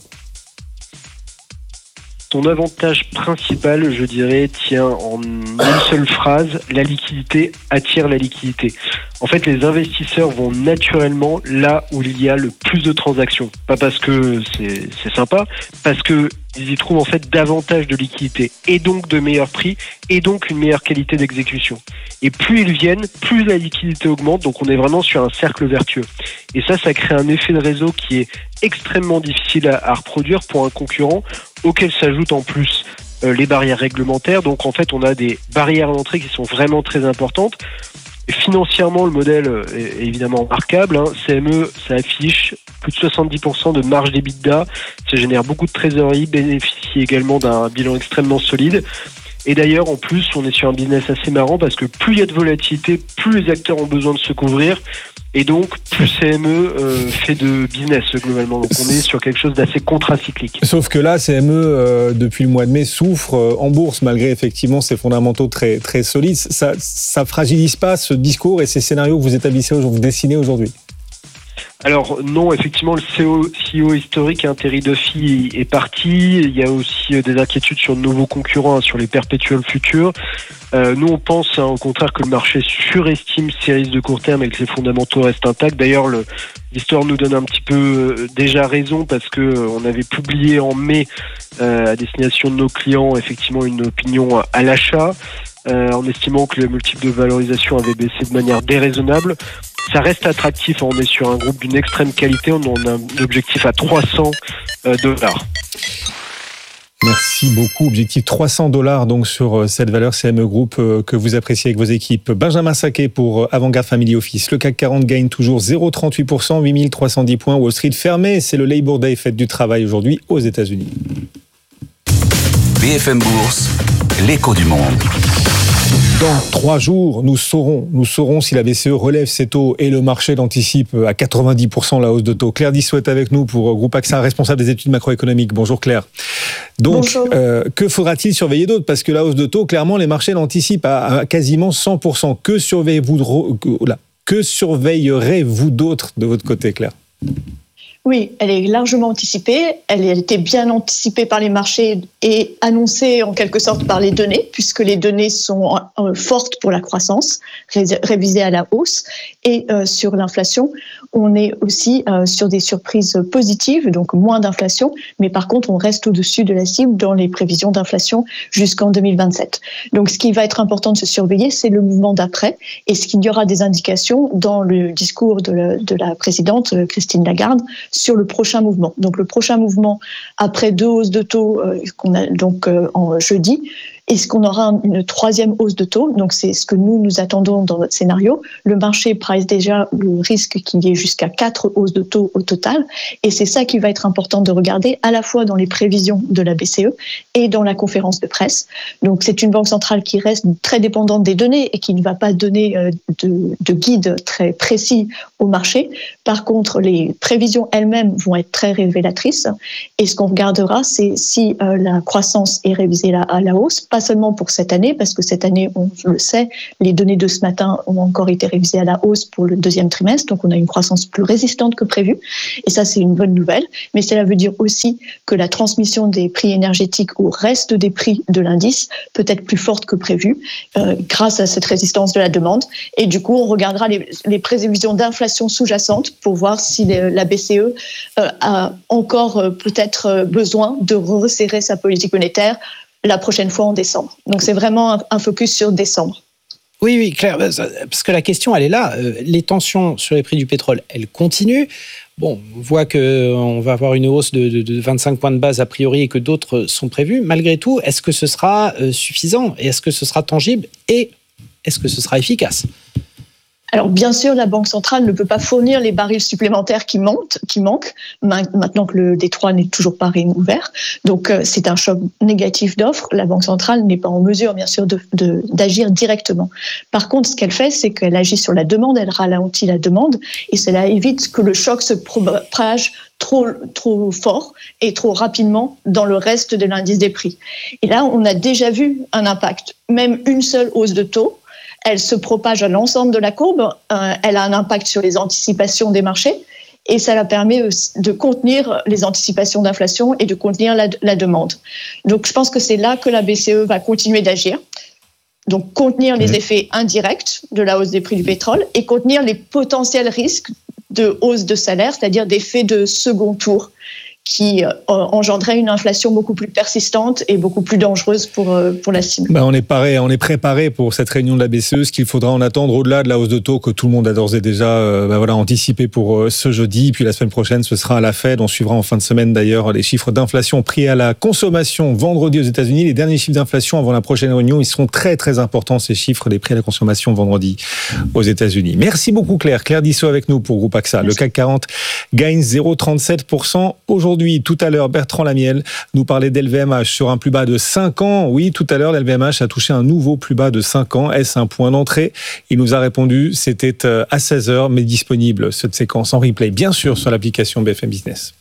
Son avantage principal, je dirais, tient en une seule phrase, la liquidité attire la liquidité. En fait, les investisseurs vont naturellement là où il y a le plus de transactions. Pas parce que c'est, c'est sympa, parce que ils y trouvent en fait davantage de liquidité et donc de meilleurs prix et donc une meilleure qualité d'exécution. Et plus ils viennent, plus la liquidité augmente, donc on est vraiment sur un cercle vertueux. Et ça, ça crée un effet de réseau qui est extrêmement difficile à, à reproduire pour un concurrent, auquel s'ajoutent en plus euh, les barrières réglementaires. Donc en fait, on a des barrières à l'entrée qui sont vraiment très importantes. Et financièrement, le modèle est évidemment remarquable. Hein. C M E, ça affiche plus de soixante-dix pour cent de marge d'EBITDA. Ça génère beaucoup de trésorerie, bénéficie également d'un bilan extrêmement solide. Et d'ailleurs, en plus, on est sur un business assez marrant parce que plus il y a de volatilité, plus les acteurs ont besoin de se couvrir. Et donc, plus C M E euh, fait de business globalement. Donc, on est sur quelque chose d'assez contracyclique. Sauf que là, C M E, euh, depuis le mois de mai, souffre euh, en bourse, malgré effectivement ses fondamentaux très, très solides. Ça, ça fragilise pas ce discours et ces scénarios que vous établissez aujourd'hui, vous dessinez aujourd'hui? Alors non, effectivement, le C E O historique, hein, Terry Duffy, est parti. Il y a aussi des inquiétudes sur de nouveaux concurrents, hein, sur les perpétuels futurs. Euh, nous, on pense hein, au contraire que le marché surestime ces risques de court terme et que les fondamentaux restent intacts. D'ailleurs, le, l'histoire nous donne un petit peu euh, déjà raison parce que euh, on avait publié en mai euh, à destination de nos clients effectivement une opinion à, à l'achat euh, en estimant que le multiple de valorisation avait baissé de manière déraisonnable. Ça reste attractif, on est sur un groupe d'une extrême qualité, on a un objectif à trois cents dollars. Merci beaucoup. Objectif trois cents dollars donc sur cette valeur C M E Group que vous appréciez avec vos équipes. Benjamin Saquet pour Avant-Garde Family Office. Le C A C quarante gagne toujours zéro virgule trente-huit pour cent, huit mille trois cent dix points. Wall Street fermé, c'est le Labor Day, fête du travail aujourd'hui aux États-Unis. B F M Bourse, l'écho du monde. Dans trois jours, nous saurons, nous saurons si la B C E relève ses taux et le marché l'anticipe à quatre-vingt-dix pour cent la hausse de taux. Claire Dissot est avec nous pour Groupe AXA, responsable des études macroéconomiques. Bonjour Claire. Donc, euh, que faudra-t-il surveiller d'autre? Parce que la hausse de taux, clairement, les marchés l'anticipent à, à quasiment cent pour cent. Que surveillez-vous, que, que surveillerez-vous d'autre de votre côté, Claire? Oui, elle est largement anticipée. Elle a été bien anticipée par les marchés et annoncée en quelque sorte par les données, puisque les données sont euh, fortes pour la croissance, ré- révisées à la hausse. Et euh, sur l'inflation, on est aussi euh, sur des surprises positives, donc moins d'inflation, mais par contre, on reste au-dessus de la cible dans les prévisions d'inflation jusqu'en deux mille vingt-sept. Donc, ce qui va être important de se surveiller, c'est le mouvement d'après. Est-ce qu'il y aura des indications dans le discours de la, de la présidente Christine Lagarde sur le prochain mouvement. Donc le prochain mouvement après deux hausses de taux euh, qu'on a donc euh, en jeudi. Est-ce qu'on aura une troisième hausse de taux? Donc c'est ce que nous nous attendons dans notre scénario. Le marché price déjà le risque qu'il y ait jusqu'à quatre hausses de taux au total, et c'est ça qui va être important de regarder à la fois dans les prévisions de la B C E et dans la conférence de presse. Donc c'est une banque centrale qui reste très dépendante des données et qui ne va pas donner de, de guide très précis au marché. Par contre, les prévisions elles-mêmes vont être très révélatrices, et ce qu'on regardera, c'est si euh, la croissance est révisée à la hausse, pas seulement pour cette année, parce que cette année, on le sait, les données de ce matin ont encore été révisées à la hausse pour le deuxième trimestre, donc on a une croissance plus résistante que prévu, et ça c'est une bonne nouvelle, mais cela veut dire aussi que la transmission des prix énergétiques au reste des prix de l'indice peut être plus forte que prévu, euh, grâce à cette résistance de la demande, et du coup on regardera les, les prévisions d'inflation sous-jacente pour voir si les, la B C E euh, a encore euh, peut-être euh, besoin de resserrer sa politique monétaire la prochaine fois en décembre. Donc c'est vraiment un, un focus sur décembre. Oui, oui, Claire, parce que la question, elle est là. Les tensions sur les prix du pétrole, elles continuent. Bon, on voit qu'on va avoir une hausse de, de, de vingt-cinq points de base a priori et que d'autres sont prévus. Malgré tout, est-ce que ce sera suffisant? Et est-ce que ce sera tangible? Et est-ce que ce sera efficace? Alors bien sûr, la Banque centrale ne peut pas fournir les barils supplémentaires qui manquent, qui manquent maintenant que le Détroit n'est toujours pas réouvert. Donc euh, c'est un choc négatif d'offres. La Banque centrale n'est pas en mesure, bien sûr, de, de, d'agir directement. Par contre, ce qu'elle fait, c'est qu'elle agit sur la demande, elle ralentit la demande, et cela évite que le choc se propage trop, trop fort et trop rapidement dans le reste de l'indice des prix. Et là, on a déjà vu un impact. Même une seule hausse de taux, elle se propage à l'ensemble de la courbe, euh, elle a un impact sur les anticipations des marchés, et ça la permet de contenir les anticipations d'inflation et de contenir la, la demande. Donc je pense que c'est là que la B C E va continuer d'agir. Donc contenir les effets indirects de la hausse des prix du pétrole et contenir les potentiels risques de hausse de salaire, c'est-à-dire d'effets de second tour, qui euh, engendrait une inflation beaucoup plus persistante et beaucoup plus dangereuse pour, euh, pour la cible. Ben on est paré, on est préparé pour cette réunion de la B C E. Ce qu'il faudra en attendre au-delà de la hausse de taux que tout le monde a d'ores et déjà euh, ben voilà, anticipé pour euh, ce jeudi. Puis la semaine prochaine, ce sera à la Fed. On suivra en fin de semaine d'ailleurs les chiffres d'inflation pris à la consommation vendredi aux États-Unis. Les derniers chiffres d'inflation avant la prochaine réunion, ils seront très très importants, ces chiffres des prix à la consommation vendredi aux États-Unis. Merci beaucoup Claire. Claire Dissot avec nous pour Groupe AXA. Le C A C quarante gagne zéro virgule trente-sept pour cent aujourd'hui. Tout à l'heure, Bertrand Lamiel nous parlait d'L V M H sur un plus bas de cinq ans. Oui, tout à l'heure, l'L V M H a touché un nouveau plus bas de cinq ans. Est-ce un point d'entrée? Il nous a répondu, c'était à seize heures, mais disponible, cette séquence en replay, bien sûr, sur l'application B F M Business.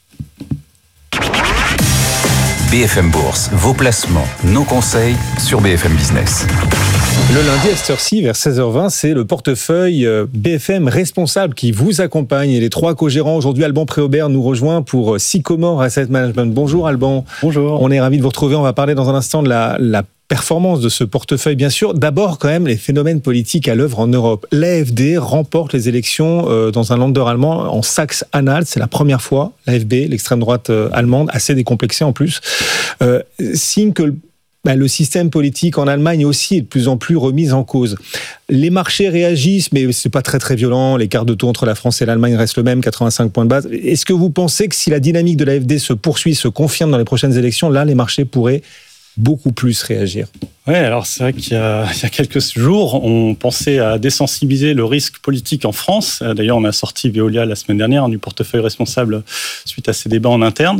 B F M Bourse, vos placements, nos conseils sur B F M Business. Le lundi à cette heure-ci, vers seize heures vingt, c'est le portefeuille B F M responsable qui vous accompagne. Et les trois co-gérants, aujourd'hui, Alban Préaubert nous rejoint pour Sycomore Asset Management. Bonjour Alban. Bonjour. On est ravis de vous retrouver. On va parler dans un instant de la, la performance de ce portefeuille, bien sûr. D'abord, quand même, les phénomènes politiques à l'œuvre en Europe. L'A F D remporte les élections euh, dans un Länder allemand en Saxe-Anhalt. C'est la première fois, l'A F B, l'extrême droite euh, allemande, assez décomplexée en plus, euh, signe que le Ben, le système politique en Allemagne aussi est de plus en plus remis en cause. Les marchés réagissent, mais c'est pas très très violent. L'écart de taux entre la France et l'Allemagne reste le même, quatre-vingt-cinq points de base. Est-ce que vous pensez que si la dynamique de l'A F D se poursuit, se confirme dans les prochaines élections, là, les marchés pourraient beaucoup plus réagir? Oui, alors c'est vrai qu'il y a, il y a quelques jours, on pensait à désensibiliser le risque politique en France. D'ailleurs, on a sorti Veolia la semaine dernière du portefeuille responsable suite à ces débats en interne.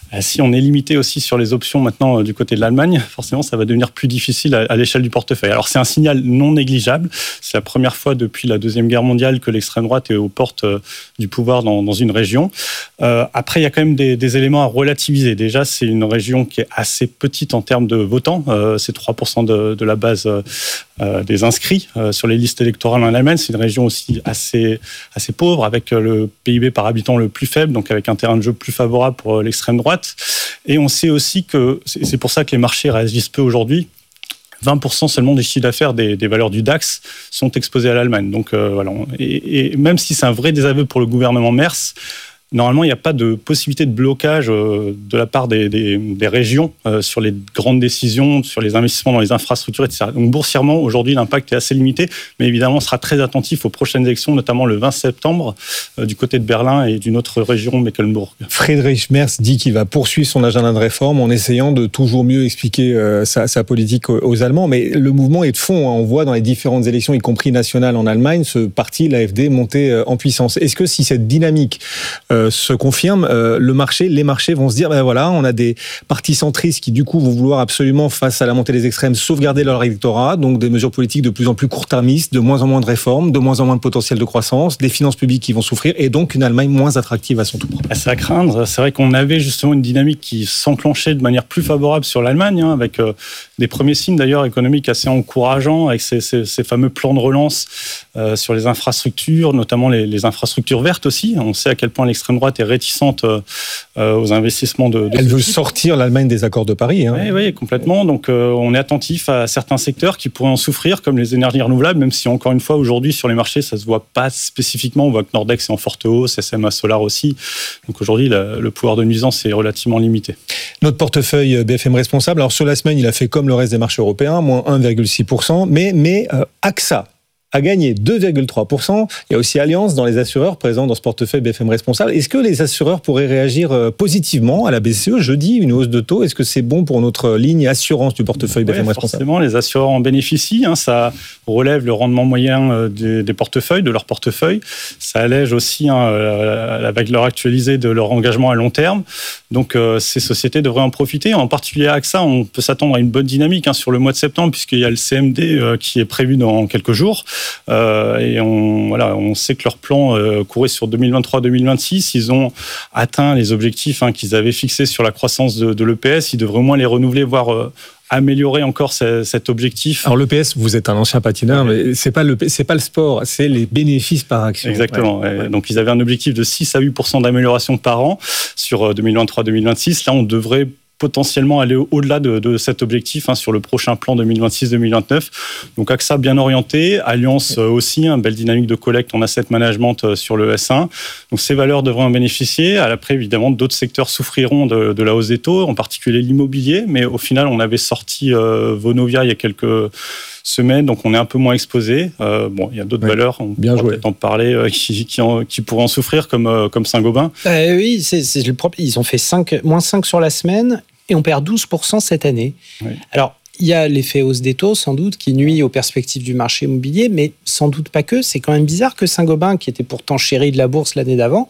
Si on est limité aussi sur les options maintenant du côté de l'Allemagne, forcément, ça va devenir plus difficile à, à l'échelle du portefeuille. Alors, c'est un signal non négligeable. C'est la première fois depuis la Deuxième Guerre mondiale que l'extrême droite est aux portes du pouvoir dans, dans une région. Euh, après, il y a quand même des, des éléments à relativiser. Déjà, c'est une région qui est assez petite en termes de votants. Euh, c'est trois pour cent de, de la base euh, des inscrits euh, sur les listes électorales en Allemagne. C'est une région aussi assez, assez pauvre, avec le P I B par habitant le plus faible, donc avec un terrain de jeu plus favorable pour l'extrême droite. Et on sait aussi que, c'est pour ça que les marchés réagissent peu aujourd'hui, vingt pour cent seulement des chiffres d'affaires des, des valeurs du DAX sont exposés à l'Allemagne. Donc euh, voilà. Et, et même si c'est un vrai désaveu pour le gouvernement Merz, normalement, il n'y a pas de possibilité de blocage euh, de la part des, des, des régions euh, sur les grandes décisions, sur les investissements dans les infrastructures, et cetera. Donc boursièrement, aujourd'hui, l'impact est assez limité, mais évidemment, on sera très attentif aux prochaines élections, notamment le vingt septembre, euh, du côté de Berlin et d'une autre région, Mecklembourg. Friedrich Merz dit qu'il va poursuivre son agenda de réforme en essayant de toujours mieux expliquer euh, sa, sa politique aux, aux Allemands, mais le mouvement est de fond. Hein. On voit dans les différentes élections, y compris nationales en Allemagne, ce parti, l'A F D, monter euh, en puissance. Est-ce que si cette dynamique euh, se confirme, euh, le marché, les marchés vont se dire, ben voilà, on a des partis centristes qui du coup vont vouloir absolument, face à la montée des extrêmes, sauvegarder leur électorat, donc des mesures politiques de plus en plus court-termistes, de moins en moins de réformes, de moins en moins de potentiel de croissance, des finances publiques qui vont souffrir, et donc une Allemagne moins attractive à son tour. C'est à craindre. C'est vrai qu'on avait justement une dynamique qui s'enclenchait de manière plus favorable sur l'Allemagne, hein, avec euh, des premiers signes d'ailleurs économiques assez encourageants, avec ces, ces, ces fameux plans de relance euh, sur les infrastructures, notamment les, les infrastructures vertes aussi. On sait à quel point l'extrême droite est réticente euh, aux investissements de, de Elle veut type. sortir l'Allemagne des accords de Paris. Hein. Oui, oui, complètement. Donc euh, on est attentif à certains secteurs qui pourraient en souffrir, comme les énergies renouvelables, même si encore une fois aujourd'hui sur les marchés ça se voit pas spécifiquement. On voit que Nordex est en forte hausse, S M A Solar aussi. Donc aujourd'hui la, le pouvoir de nuisance est relativement limité. Notre portefeuille B F M responsable. Alors sur la semaine il a fait comme le reste des marchés européens, moins un virgule six pour cent, mais mais euh, AXA a gagné deux virgule trois pour cent. Il y a aussi Allianz dans les assureurs présents dans ce portefeuille B F M responsable. Est-ce que les assureurs pourraient réagir positivement à la B C E jeudi, une hausse de taux? Est-ce que c'est bon pour notre ligne assurance du portefeuille B F M ouais, responsable? Forcément, les assureurs en bénéficient. Hein, ça relève le rendement moyen des, des portefeuilles, de leur portefeuille. Ça allège aussi hein, la valeur actualisée de leur engagement à long terme. Donc, euh, ces sociétés devraient en profiter. En particulier à AXA, on peut s'attendre à une bonne dynamique hein, sur le mois de septembre, puisqu'il y a le C M D euh, qui est prévu dans quelques jours. Euh, et on, voilà, on sait que leur plan euh, courait sur deux mille vingt-trois deux mille vingt-six. Ils ont atteint les objectifs hein, qu'ils avaient fixés sur la croissance de, de l'E P S. Ils devraient au moins les renouveler, voire euh, améliorer encore ce, cet objectif. Alors l'E P S, vous êtes un ancien patineur, ouais. mais c'est pas le c'est pas le sport, c'est les bénéfices par action. Exactement. Ouais. Ouais. Donc ils avaient un objectif de six à huit pour cent d'amélioration par an sur deux mille vingt-trois deux mille vingt-six. Là, on devrait potentiellement aller au-delà de, de cet objectif hein, sur le prochain plan deux mille vingt-six deux mille vingt-neuf. Donc AXA bien orienté, Allianz euh, aussi, hein, belle dynamique de collecte en asset management euh, sur le S un. Donc ces valeurs devraient en bénéficier. Après, évidemment, d'autres secteurs souffriront de, de la hausse des taux, en particulier l'immobilier. Mais au final, on avait sorti euh, Vonovia il y a quelques semaines, donc on est un peu moins exposé. Euh, bon, il y a d'autres ouais, valeurs, on peut peut-être en parler, euh, qui, qui, en, qui pourraient en souffrir, comme, euh, comme Saint-Gobain. Euh, oui, c'est, c'est le propre. Ils ont fait cinq, moins cinq sur la semaine et on perd douze pour cent cette année. Oui. Alors, il y a l'effet hausse des taux, sans doute, qui nuit aux perspectives du marché immobilier, mais sans doute pas que. C'est quand même bizarre que Saint-Gobain, qui était pourtant chéri de la bourse l'année d'avant,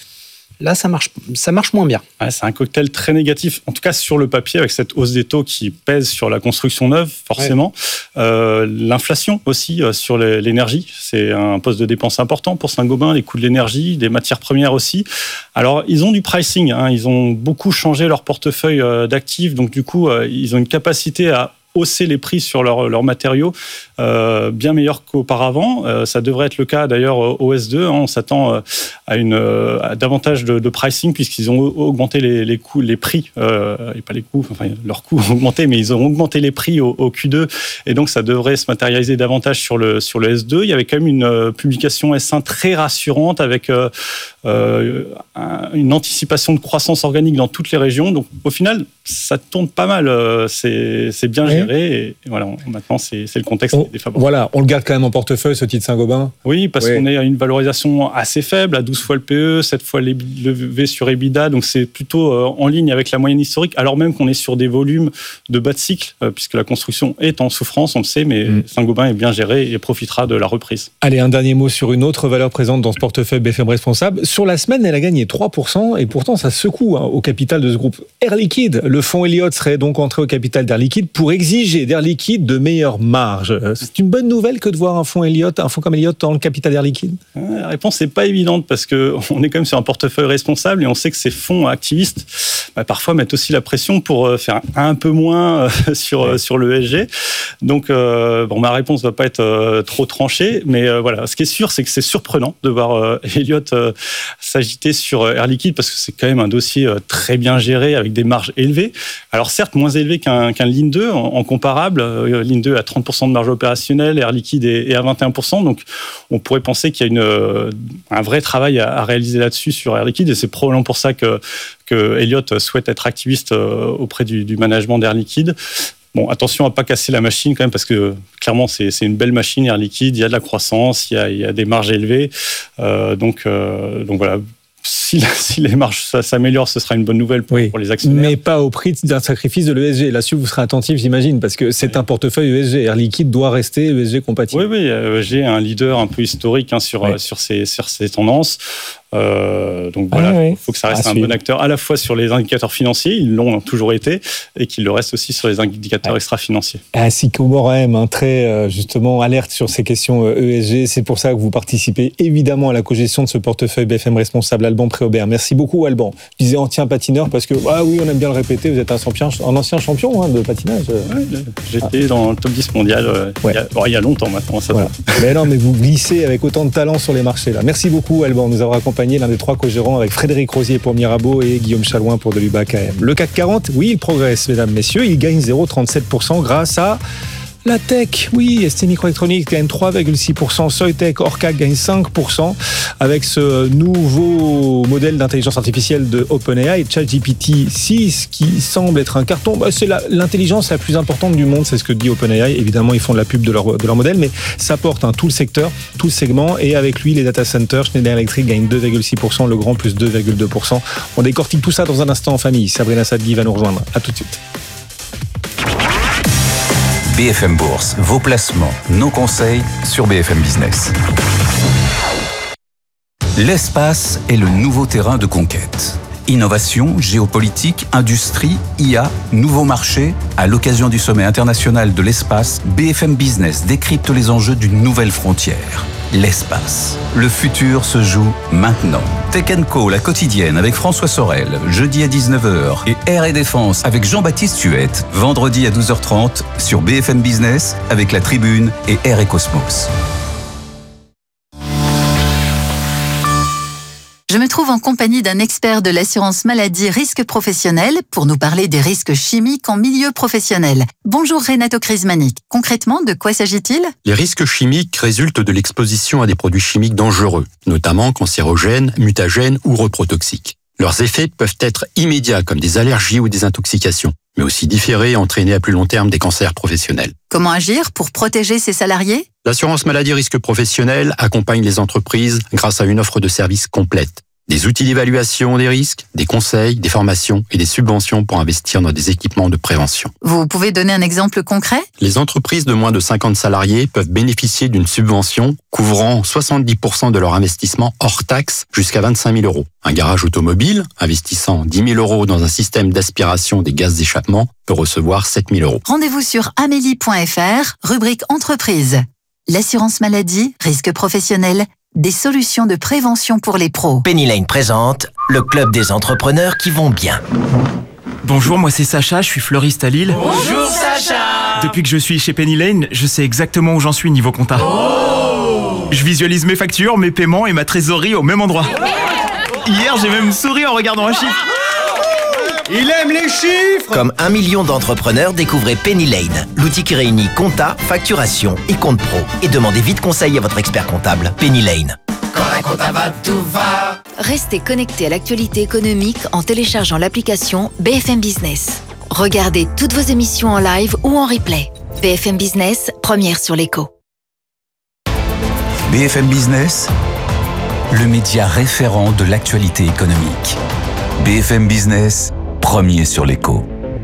là, ça marche, ça marche moins bien. Ouais, c'est un cocktail très négatif, en tout cas sur le papier, avec cette hausse des taux qui pèse sur la construction neuve, forcément. Ouais. Euh, l'inflation aussi euh, sur les, l'énergie, c'est un poste de dépense important pour Saint-Gobain, les coûts de l'énergie, des matières premières aussi. Alors, ils ont du pricing, hein, ils ont beaucoup changé leur portefeuille euh, d'actifs, donc du coup, euh, ils ont une capacité à hausser les prix sur leurs leur matériaux euh, bien meilleurs qu'auparavant. Euh, ça devrait être le cas d'ailleurs au S deux. Hein, on s'attend euh, à, une, euh, à davantage de, de pricing puisqu'ils ont augmenté les, les coûts, les prix, euh, et pas les coûts, enfin leurs coûts ont augmenté, mais ils ont augmenté les prix au, au Q deux et donc ça devrait se matérialiser davantage sur le, sur le S deux. Il y avait quand même une euh, publication S un très rassurante avec euh, euh, un, une anticipation de croissance organique dans toutes les régions. Donc au final, ça tourne pas mal. Euh, c'est, c'est bien géré. gérer. Et, et voilà, on, maintenant, c'est, c'est le contexte on, qui est défavorable. Voilà, on le garde quand même en portefeuille, ce titre Saint-Gobain. Oui, parce oui. qu'on est à une valorisation assez faible, à douze fois le P E, sept fois le V sur EBITDA, donc c'est plutôt en ligne avec la moyenne historique, alors même qu'on est sur des volumes de bas de cycle, puisque la construction est en souffrance, on le sait, mais mmh. Saint-Gobain est bien géré et profitera de la reprise. Allez, un dernier mot sur une autre valeur présente dans ce portefeuille B F M Responsable. Sur la semaine, elle a gagné trois pour cent et pourtant ça secoue hein, au capital de ce groupe. Air Liquide, le fonds Elliott serait donc entré au capital d'Air Liquide pour exiger d'Air Liquide de meilleures marges. C'est une bonne nouvelle que de voir un fonds Elliott, un fonds comme Elliott dans le capital d'Air Liquide? La réponse n'est pas évidente parce qu'on est quand même sur un portefeuille responsable et on sait que ces fonds activistes bah, parfois mettent aussi la pression pour faire un peu moins sur, ouais. sur le E S G. Donc euh, bon, ma réponse ne va pas être euh, trop tranchée, mais euh, voilà, ce qui est sûr, c'est que c'est surprenant de voir euh, Elliott euh, s'agiter sur Air Liquide parce que c'est quand même un dossier euh, très bien géré avec des marges élevées. Alors certes, moins élevées qu'un, qu'un Line deux en, en comparable. Euh, Line deux à trente pour cent de marge opérationnelle, Air Liquide est, est à vingt et un pour cent. Donc on pourrait penser qu'il y a une, euh, un vrai travail à, à réaliser là-dessus sur Air Liquide et c'est probablement pour ça que, que Elliott souhaite être activiste euh, auprès du, du management d'Air Liquide. Bon, attention à ne pas casser la machine quand même, parce que clairement, c'est, c'est une belle machine, Air Liquide, il y a de la croissance, il y a, il y a des marges élevées. Euh, donc, euh, donc voilà, si, si les marges s'améliorent, ce sera une bonne nouvelle pour, oui, pour les actionnaires. Mais pas au prix d'un sacrifice de l'E S G. Là-dessus, vous serez attentif, j'imagine, parce que c'est oui. un portefeuille E S G. Air Liquide doit rester E S G compatible. Oui, oui, E S G est un leader un peu historique hein, sur, oui. sur, ces, sur ces tendances. Euh, donc voilà, il ah oui. faut que ça reste ah, un bon acteur à la fois sur les indicateurs financiers, ils l'ont toujours été, et qu'il le reste aussi sur les indicateurs ah. extra-financiers. Ainsi qu'Omorem, un très justement alerte sur ces questions E S G. C'est pour ça que vous participez évidemment à la co-gestion de ce portefeuille B F M Responsable. Alban Préaubert, merci beaucoup Alban. Je disais ancien patineur parce que ah oui, on aime bien le répéter. Vous êtes un, champion, un ancien champion hein, de patinage. Ouais, j'étais ah. dans le top dix mondial. Euh, ouais. il, y a, bon, il y a longtemps maintenant. Ça voilà. mais non, mais vous glissez avec autant de talent sur les marchés là. Merci beaucoup Alban, de nous avoir accompagnés. L'un des trois co-gérants avec Frédéric Rosier pour Mirabeau et Guillaume Chalouin pour Delubac A M. Le C A C quarante, oui, il progresse, mesdames, messieurs. Il gagne zéro virgule trente-sept pour cent grâce à la tech. Oui, S T Microelectronics gagne trois virgule six pour cent. Soitec, Orca gagne cinq pour cent avec ce nouveau modèle d'intelligence artificielle de OpenAI, ChatGPT six, qui semble être un carton. Bah, c'est la, l'intelligence la plus importante du monde, c'est ce que dit OpenAI. Évidemment, ils font de la pub de leur, de leur modèle, mais ça porte hein, tout le secteur, tout le segment. Et avec lui, les data centers, Schneider Electric gagne deux virgule six pour cent, le grand plus deux virgule deux pour cent. On décortique tout ça dans un instant en famille. Sabrina Sadghi va nous rejoindre. À tout de suite. B F M Bourse, vos placements, nos conseils sur B F M Business. L'espace est le nouveau terrain de conquête. Innovation, géopolitique, industrie, I A, nouveaux marchés. À l'occasion du sommet international de l'espace, B F M Business décrypte les enjeux d'une nouvelle frontière. L'espace. Le futur se joue maintenant. Tech and Co, la quotidienne avec François Sorel, jeudi à dix-neuf heures. Et Air et Défense avec Jean-Baptiste Huette, vendredi à douze heures trente sur B F M Business avec La Tribune et Air et Cosmos. Je me trouve en compagnie d'un expert de l'assurance maladie risque professionnel pour nous parler des risques chimiques en milieu professionnel. Bonjour Renato Crismanic. Concrètement, de quoi s'agit-il ? Les risques chimiques résultent de l'exposition à des produits chimiques dangereux, notamment cancérogènes, mutagènes ou reprotoxiques. Leurs effets peuvent être immédiats comme des allergies ou des intoxications, mais aussi différés et entraîner à plus long terme des cancers professionnels. Comment agir pour protéger ses salariés ? L'assurance maladie risque professionnel accompagne les entreprises grâce à une offre de services complète. Des outils d'évaluation des risques, des conseils, des formations et des subventions pour investir dans des équipements de prévention. Vous pouvez donner un exemple concret ? Les entreprises de moins de cinquante salariés peuvent bénéficier d'une subvention couvrant soixante-dix pour cent de leur investissement hors taxe jusqu'à vingt-cinq mille euros. Un garage automobile investissant dix mille euros dans un système d'aspiration des gaz d'échappement peut recevoir sept mille euros. Rendez-vous sur amélie point f r, rubrique entreprise. L'assurance maladie, risque professionnel, des solutions de prévention pour les pros. Penny Lane présente le club des entrepreneurs qui vont bien. Bonjour, moi c'est Sacha, je suis fleuriste à Lille. Bonjour Sacha. Depuis que je suis chez Penny Lane, je sais exactement où j'en suis niveau compta. Oh. Je visualise mes factures, mes paiements et ma trésorerie au même endroit. Hier, j'ai même souri en regardant un chiffre. Il aime les chiffres. Comme un million d'entrepreneurs, découvrez Penny Lane, l'outil qui réunit compta, facturation et compte pro. Et demandez vite conseil à votre expert comptable. Penny Lane. Quand la compta va, tout va. Restez connectés à l'actualité économique en téléchargeant l'application B F M Business. Regardez toutes vos émissions en live ou en replay. B F M Business, première sur l'écho. B F M Business, le média référent de l'actualité économique. B F M Business, premier sur l'écho.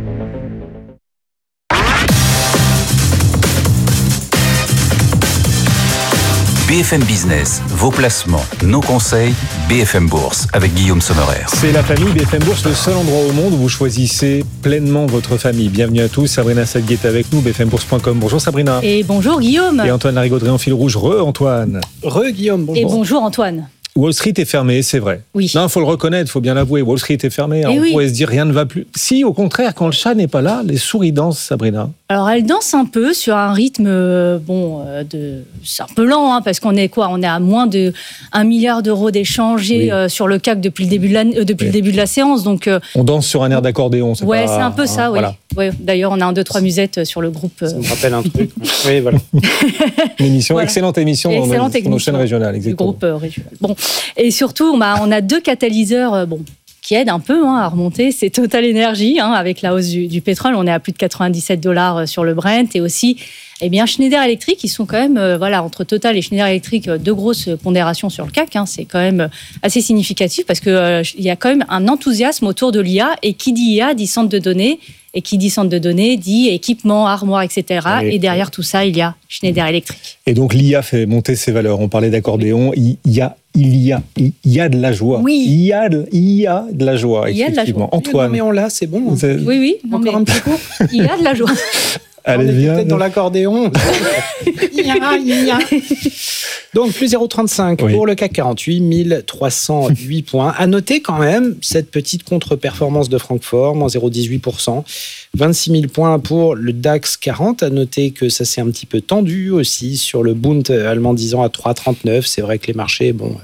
B F M Business, vos placements, nos conseils, B F M Bourse avec Guillaume Sommerer. C'est la famille B F M Bourse, le seul endroit au monde où vous choisissez pleinement votre famille. Bienvenue à tous, Sabrina Salguet est avec nous, b f m bourse point com. Bonjour Sabrina. Et bonjour Guillaume. Et Antoine Larigauderie en fil rouge. Re-Antoine. Re-Guillaume, bonjour. Et bonjour Antoine. Wall Street est fermé, c'est vrai. Oui. Non, il faut le reconnaître, il faut bien l'avouer. Wall Street est fermé. On oui. pourrait se dire rien ne va plus. Si, au contraire, quand le chat n'est pas là, les souris dansent, Sabrina. Alors, elle danse un peu sur un rythme, euh, bon, euh, de, c'est un peu lent, hein, parce qu'on est quoi ? On est à moins de un milliard d'euros d'échangés oui. euh, sur le C A C depuis le début de la, euh, depuis oui. le début de la séance. Donc, euh, on danse sur un air d'accordéon. C'est ouais, pas, c'est un peu ça, hein, oui. Voilà. Ouais, d'ailleurs, on a un, deux, trois musettes sur le groupe. Euh... Ça me rappelle un truc. Oui, voilà. Une émission, voilà. excellente émission dans excellente nos, sur nos chaînes régionales. Exactement. Du groupe euh, régional. Bon, et surtout, on a, on a deux catalyseurs, euh, bon. qui aide un peu hein, à remonter, c'est Total Energy, hein, avec la hausse du, du pétrole. On est à plus de quatre-vingt-dix-sept dollars sur le Brent. Et aussi, eh bien, Schneider Electric, ils sont quand même, euh, voilà, entre Total et Schneider Electric, euh, deux grosses pondérations sur le C A C. Hein, c'est quand même assez significatif parce qu'il euh, y a quand même un enthousiasme autour de l'I A. Et qui dit I A dit centre de données. Et qui dit centre de données dit équipement, armoire, et cetera. Et, et derrière tout ça, il y a Schneider Electric. Et donc, l'I A fait monter ses valeurs. On parlait d'accordéon. Il y a Il y a, il y a de la joie. Oui. Il y a de, il y a de la joie, il y a de la joie. Antoine. Non, mais on l'a, c'est bon. Hein. C'est... Oui, oui. Non, Encore mais... un petit coup. Il y a de la joie. Allez, on est viens. peut-être dans l'accordéon. Il y a, il y a. Donc, plus zéro virgule trente-cinq oui. pour le C A C quarante-huit, mille trois cent huit points. À noter quand même cette petite contre-performance de Francfort, moins zéro virgule dix-huit pour cent. vingt-six mille points pour le DAX quarante. À noter que ça s'est un petit peu tendu aussi sur le Bund allemand dix ans à trois virgule trente-neuf. C'est vrai que les marchés, bon,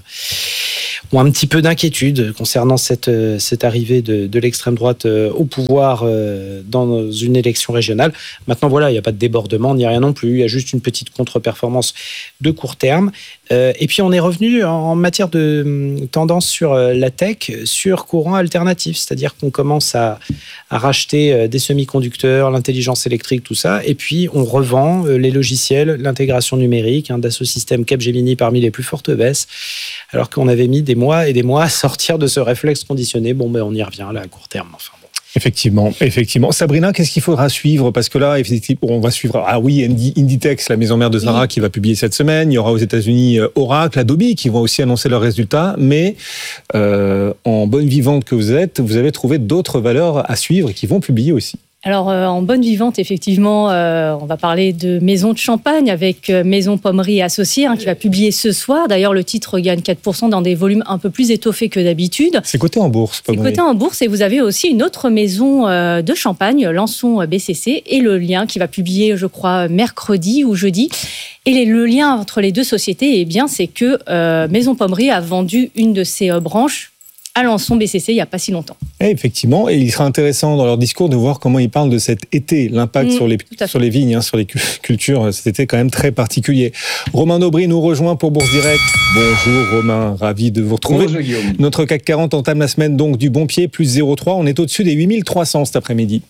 ont un petit peu d'inquiétude concernant cette, cette arrivée de, de l'extrême droite au pouvoir dans une élection régionale. Maintenant, voilà, il n'y a pas de débordement ni rien non plus. Il y a juste une petite contre-performance de court terme. Et puis, on est revenu en matière de tendance sur la tech, sur courant alternatif. C'est-à-dire qu'on commence à, à racheter des semi-conducteurs, l'intelligence électrique, tout ça. Et puis, on revend les logiciels, l'intégration numérique, hein, Dassault Systèmes, Capgemini parmi les plus fortes baisses. Alors qu'on avait mis des mois et des mois à sortir de ce réflexe conditionné. Bon, ben, on y revient là à court terme. Enfin, bon. Effectivement, effectivement. Sabrina, qu'est-ce qu'il faudra suivre ? Parce que là, effectivement, on va suivre, ah oui, Inditex, la maison mère de Zara, oui. qui va publier cette semaine. Il y aura aux États-Unis Oracle, Adobe, qui vont aussi annoncer leurs résultats. Mais euh, en bonne vivante que vous êtes, vous avez trouvé d'autres valeurs à suivre et qui vont publier aussi. Alors, euh, en bonne vivante, effectivement, euh, on va parler de Maison de Champagne avec euh, Maison Pommery Associée, hein, qui va publier ce soir. D'ailleurs, le titre gagne quatre pour cent dans des volumes un peu plus étoffés que d'habitude. C'est coté en bourse, Pommery. C'est coté en bourse. Et vous avez aussi une autre maison euh, de Champagne, Lançon B C C, et le lien qui va publier, je crois, mercredi ou jeudi. Et les, le lien entre les deux sociétés, eh bien, c'est que euh, Maison Pommery a vendu une de ses euh, branches à Lançon B C C il n'y a pas si longtemps. Et effectivement, et il sera intéressant dans leur discours de voir comment ils parlent de cet été, l'impact mmh, sur, les, sur les vignes, hein, sur les cultures, cet été quand même très particulier. Romain Daubry nous rejoint pour Bourse Direct. Bonjour Romain, ravi de vous retrouver. Bonjour Guillaume. Notre C A C quarante entame la semaine donc du bon pied, plus zéro virgule trois, on est au-dessus des huit mille trois cents cet après-midi.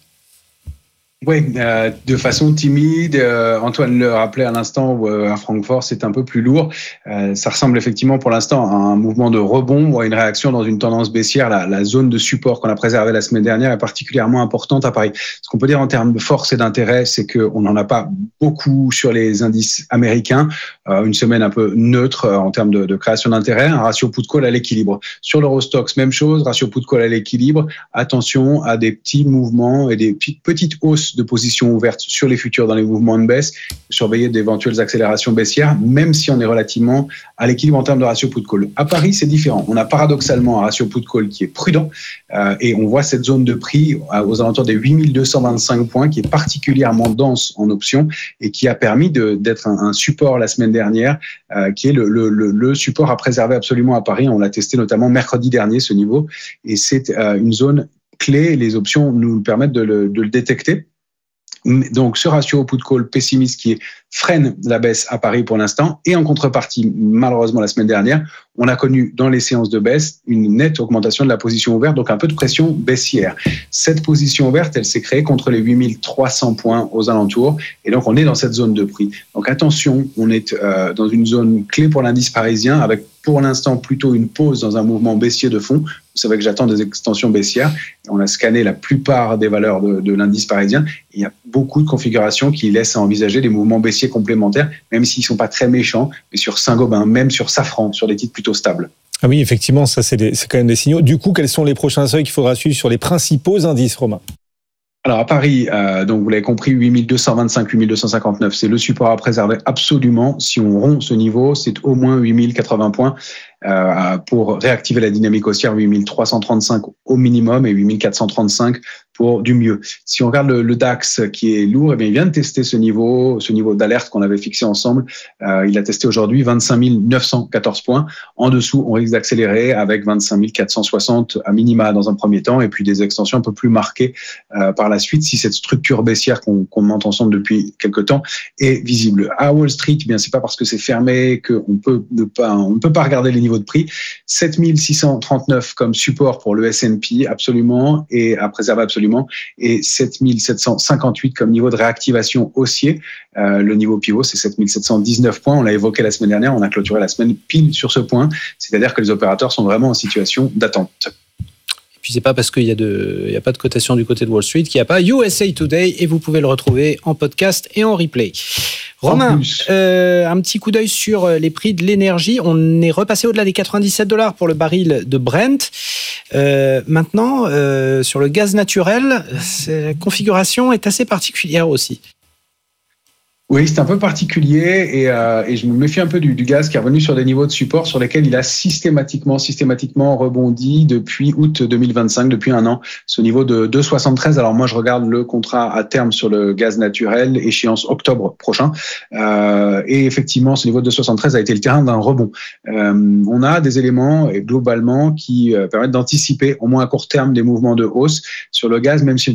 Oui, euh, de façon timide. Euh, Antoine le rappelait à l'instant, où, euh, à Francfort, c'est un peu plus lourd. Euh, ça ressemble effectivement pour l'instant à un mouvement de rebond ou à une réaction dans une tendance baissière. La, la zone de support qu'on a préservée la semaine dernière est particulièrement importante à Paris. Ce qu'on peut dire en termes de force et d'intérêt, c'est qu'on n'en a pas beaucoup sur les indices américains. Euh, une semaine un peu neutre euh, en termes de, de création d'intérêt. Un ratio put-call à l'équilibre. Sur l'Eurostoxx, même chose, ratio put-call à l'équilibre. Attention à des petits mouvements et des petites hausses de positions ouvertes sur les futurs dans les mouvements de baisse, surveiller d'éventuelles accélérations baissières, même si on est relativement à l'équilibre en termes de ratio put-call. À Paris, c'est différent. On a paradoxalement un ratio put-call qui est prudent euh, et on voit cette zone de prix aux alentours des huit mille deux cent vingt-cinq points qui est particulièrement dense en options et qui a permis de, d'être un, un support la semaine dernière euh, qui est le, le, le, le support à préserver absolument à Paris. On l'a testé notamment mercredi dernier, ce niveau, et c'est euh, une zone clé. Les options nous permettent de le, de le détecter. Donc, ce ratio put-call pessimiste qui freine la baisse à Paris pour l'instant. Et en contrepartie, malheureusement, la semaine dernière, on a connu dans les séances de baisse une nette augmentation de la position ouverte, donc un peu de pression baissière. Cette position ouverte, elle s'est créée contre les huit mille trois cents points aux alentours. Et donc, on est dans cette zone de prix. Donc, attention, on est euh, dans une zone clé pour l'indice parisien avec pour l'instant plutôt une pause dans un mouvement baissier de fond. Vous savez que j'attends des extensions baissières. On a scanné la plupart des valeurs de, de l'indice parisien. Il y a beaucoup de configurations qui laissent à envisager des mouvements baissiers complémentaires, même s'ils ne sont pas très méchants, mais sur Saint-Gobain, même sur Safran, sur des titres plutôt stables. Ah oui, effectivement, ça c'est, des, c'est quand même des signaux. Du coup, quels sont les prochains seuils qu'il faudra suivre sur les principaux indices, Romain ? Alors à Paris, euh, donc vous l'avez compris, huit mille deux cent vingt-cinq, huit mille deux cent cinquante-neuf, c'est le support à préserver absolument. Si on rompt ce niveau, c'est au moins huit mille quatre-vingts points euh, pour réactiver la dynamique haussière, huit mille trois cent trente-cinq au minimum et huit mille quatre cent trente-cinq pour du mieux. Si on regarde le, le DAX qui est lourd, eh bien, il vient de tester ce niveau, ce niveau d'alerte qu'on avait fixé ensemble. Euh, il a testé aujourd'hui vingt-cinq mille neuf cent quatorze points. En dessous, on risque d'accélérer avec vingt-cinq mille quatre cent soixante à minima dans un premier temps et puis des extensions un peu plus marquées euh, par la suite si cette structure baissière qu'on, qu'on monte ensemble depuis quelque temps est visible. À Wall Street, eh bien, c'est pas parce que c'est fermé qu'on peut ne pas, on ne peut pas regarder les niveaux de prix. sept mille six cent trente-neuf comme support pour le S and P, absolument, et à préserver absolument. Et sept mille sept cent cinquante-huit comme niveau de réactivation haussier. Euh, le niveau pivot, c'est sept mille sept cent dix-neuf points. On l'a évoqué la semaine dernière, on a clôturé la semaine pile sur ce point. C'est-à-dire que les opérateurs sont vraiment en situation d'attente. Et puis c'est pas parce qu'il y a de, il y a pas de cotation du côté de Wall Street qu'il n'y a pas U S A Today et vous pouvez le retrouver en podcast et en replay. Romain, euh, un petit coup d'œil sur les prix de l'énergie. On est repassé au-delà des quatre-vingt-dix-sept dollars pour le baril de Brent. Euh, maintenant, euh, sur le gaz naturel, la configuration est assez particulière aussi. Oui, c'est un peu particulier et, euh, et je me méfie un peu du, du gaz qui est revenu sur des niveaux de support sur lesquels il a systématiquement, systématiquement rebondi depuis août deux mille vingt-cinq, depuis un an. Ce niveau de deux virgule soixante-treize. Alors moi, je regarde le contrat à terme sur le gaz naturel, échéance octobre prochain. Euh, et effectivement, ce niveau de deux virgule soixante-treize a été le terrain d'un rebond. Euh, on a des éléments globalement qui euh, permettent d'anticiper au moins à court terme des mouvements de hausse sur le gaz, même si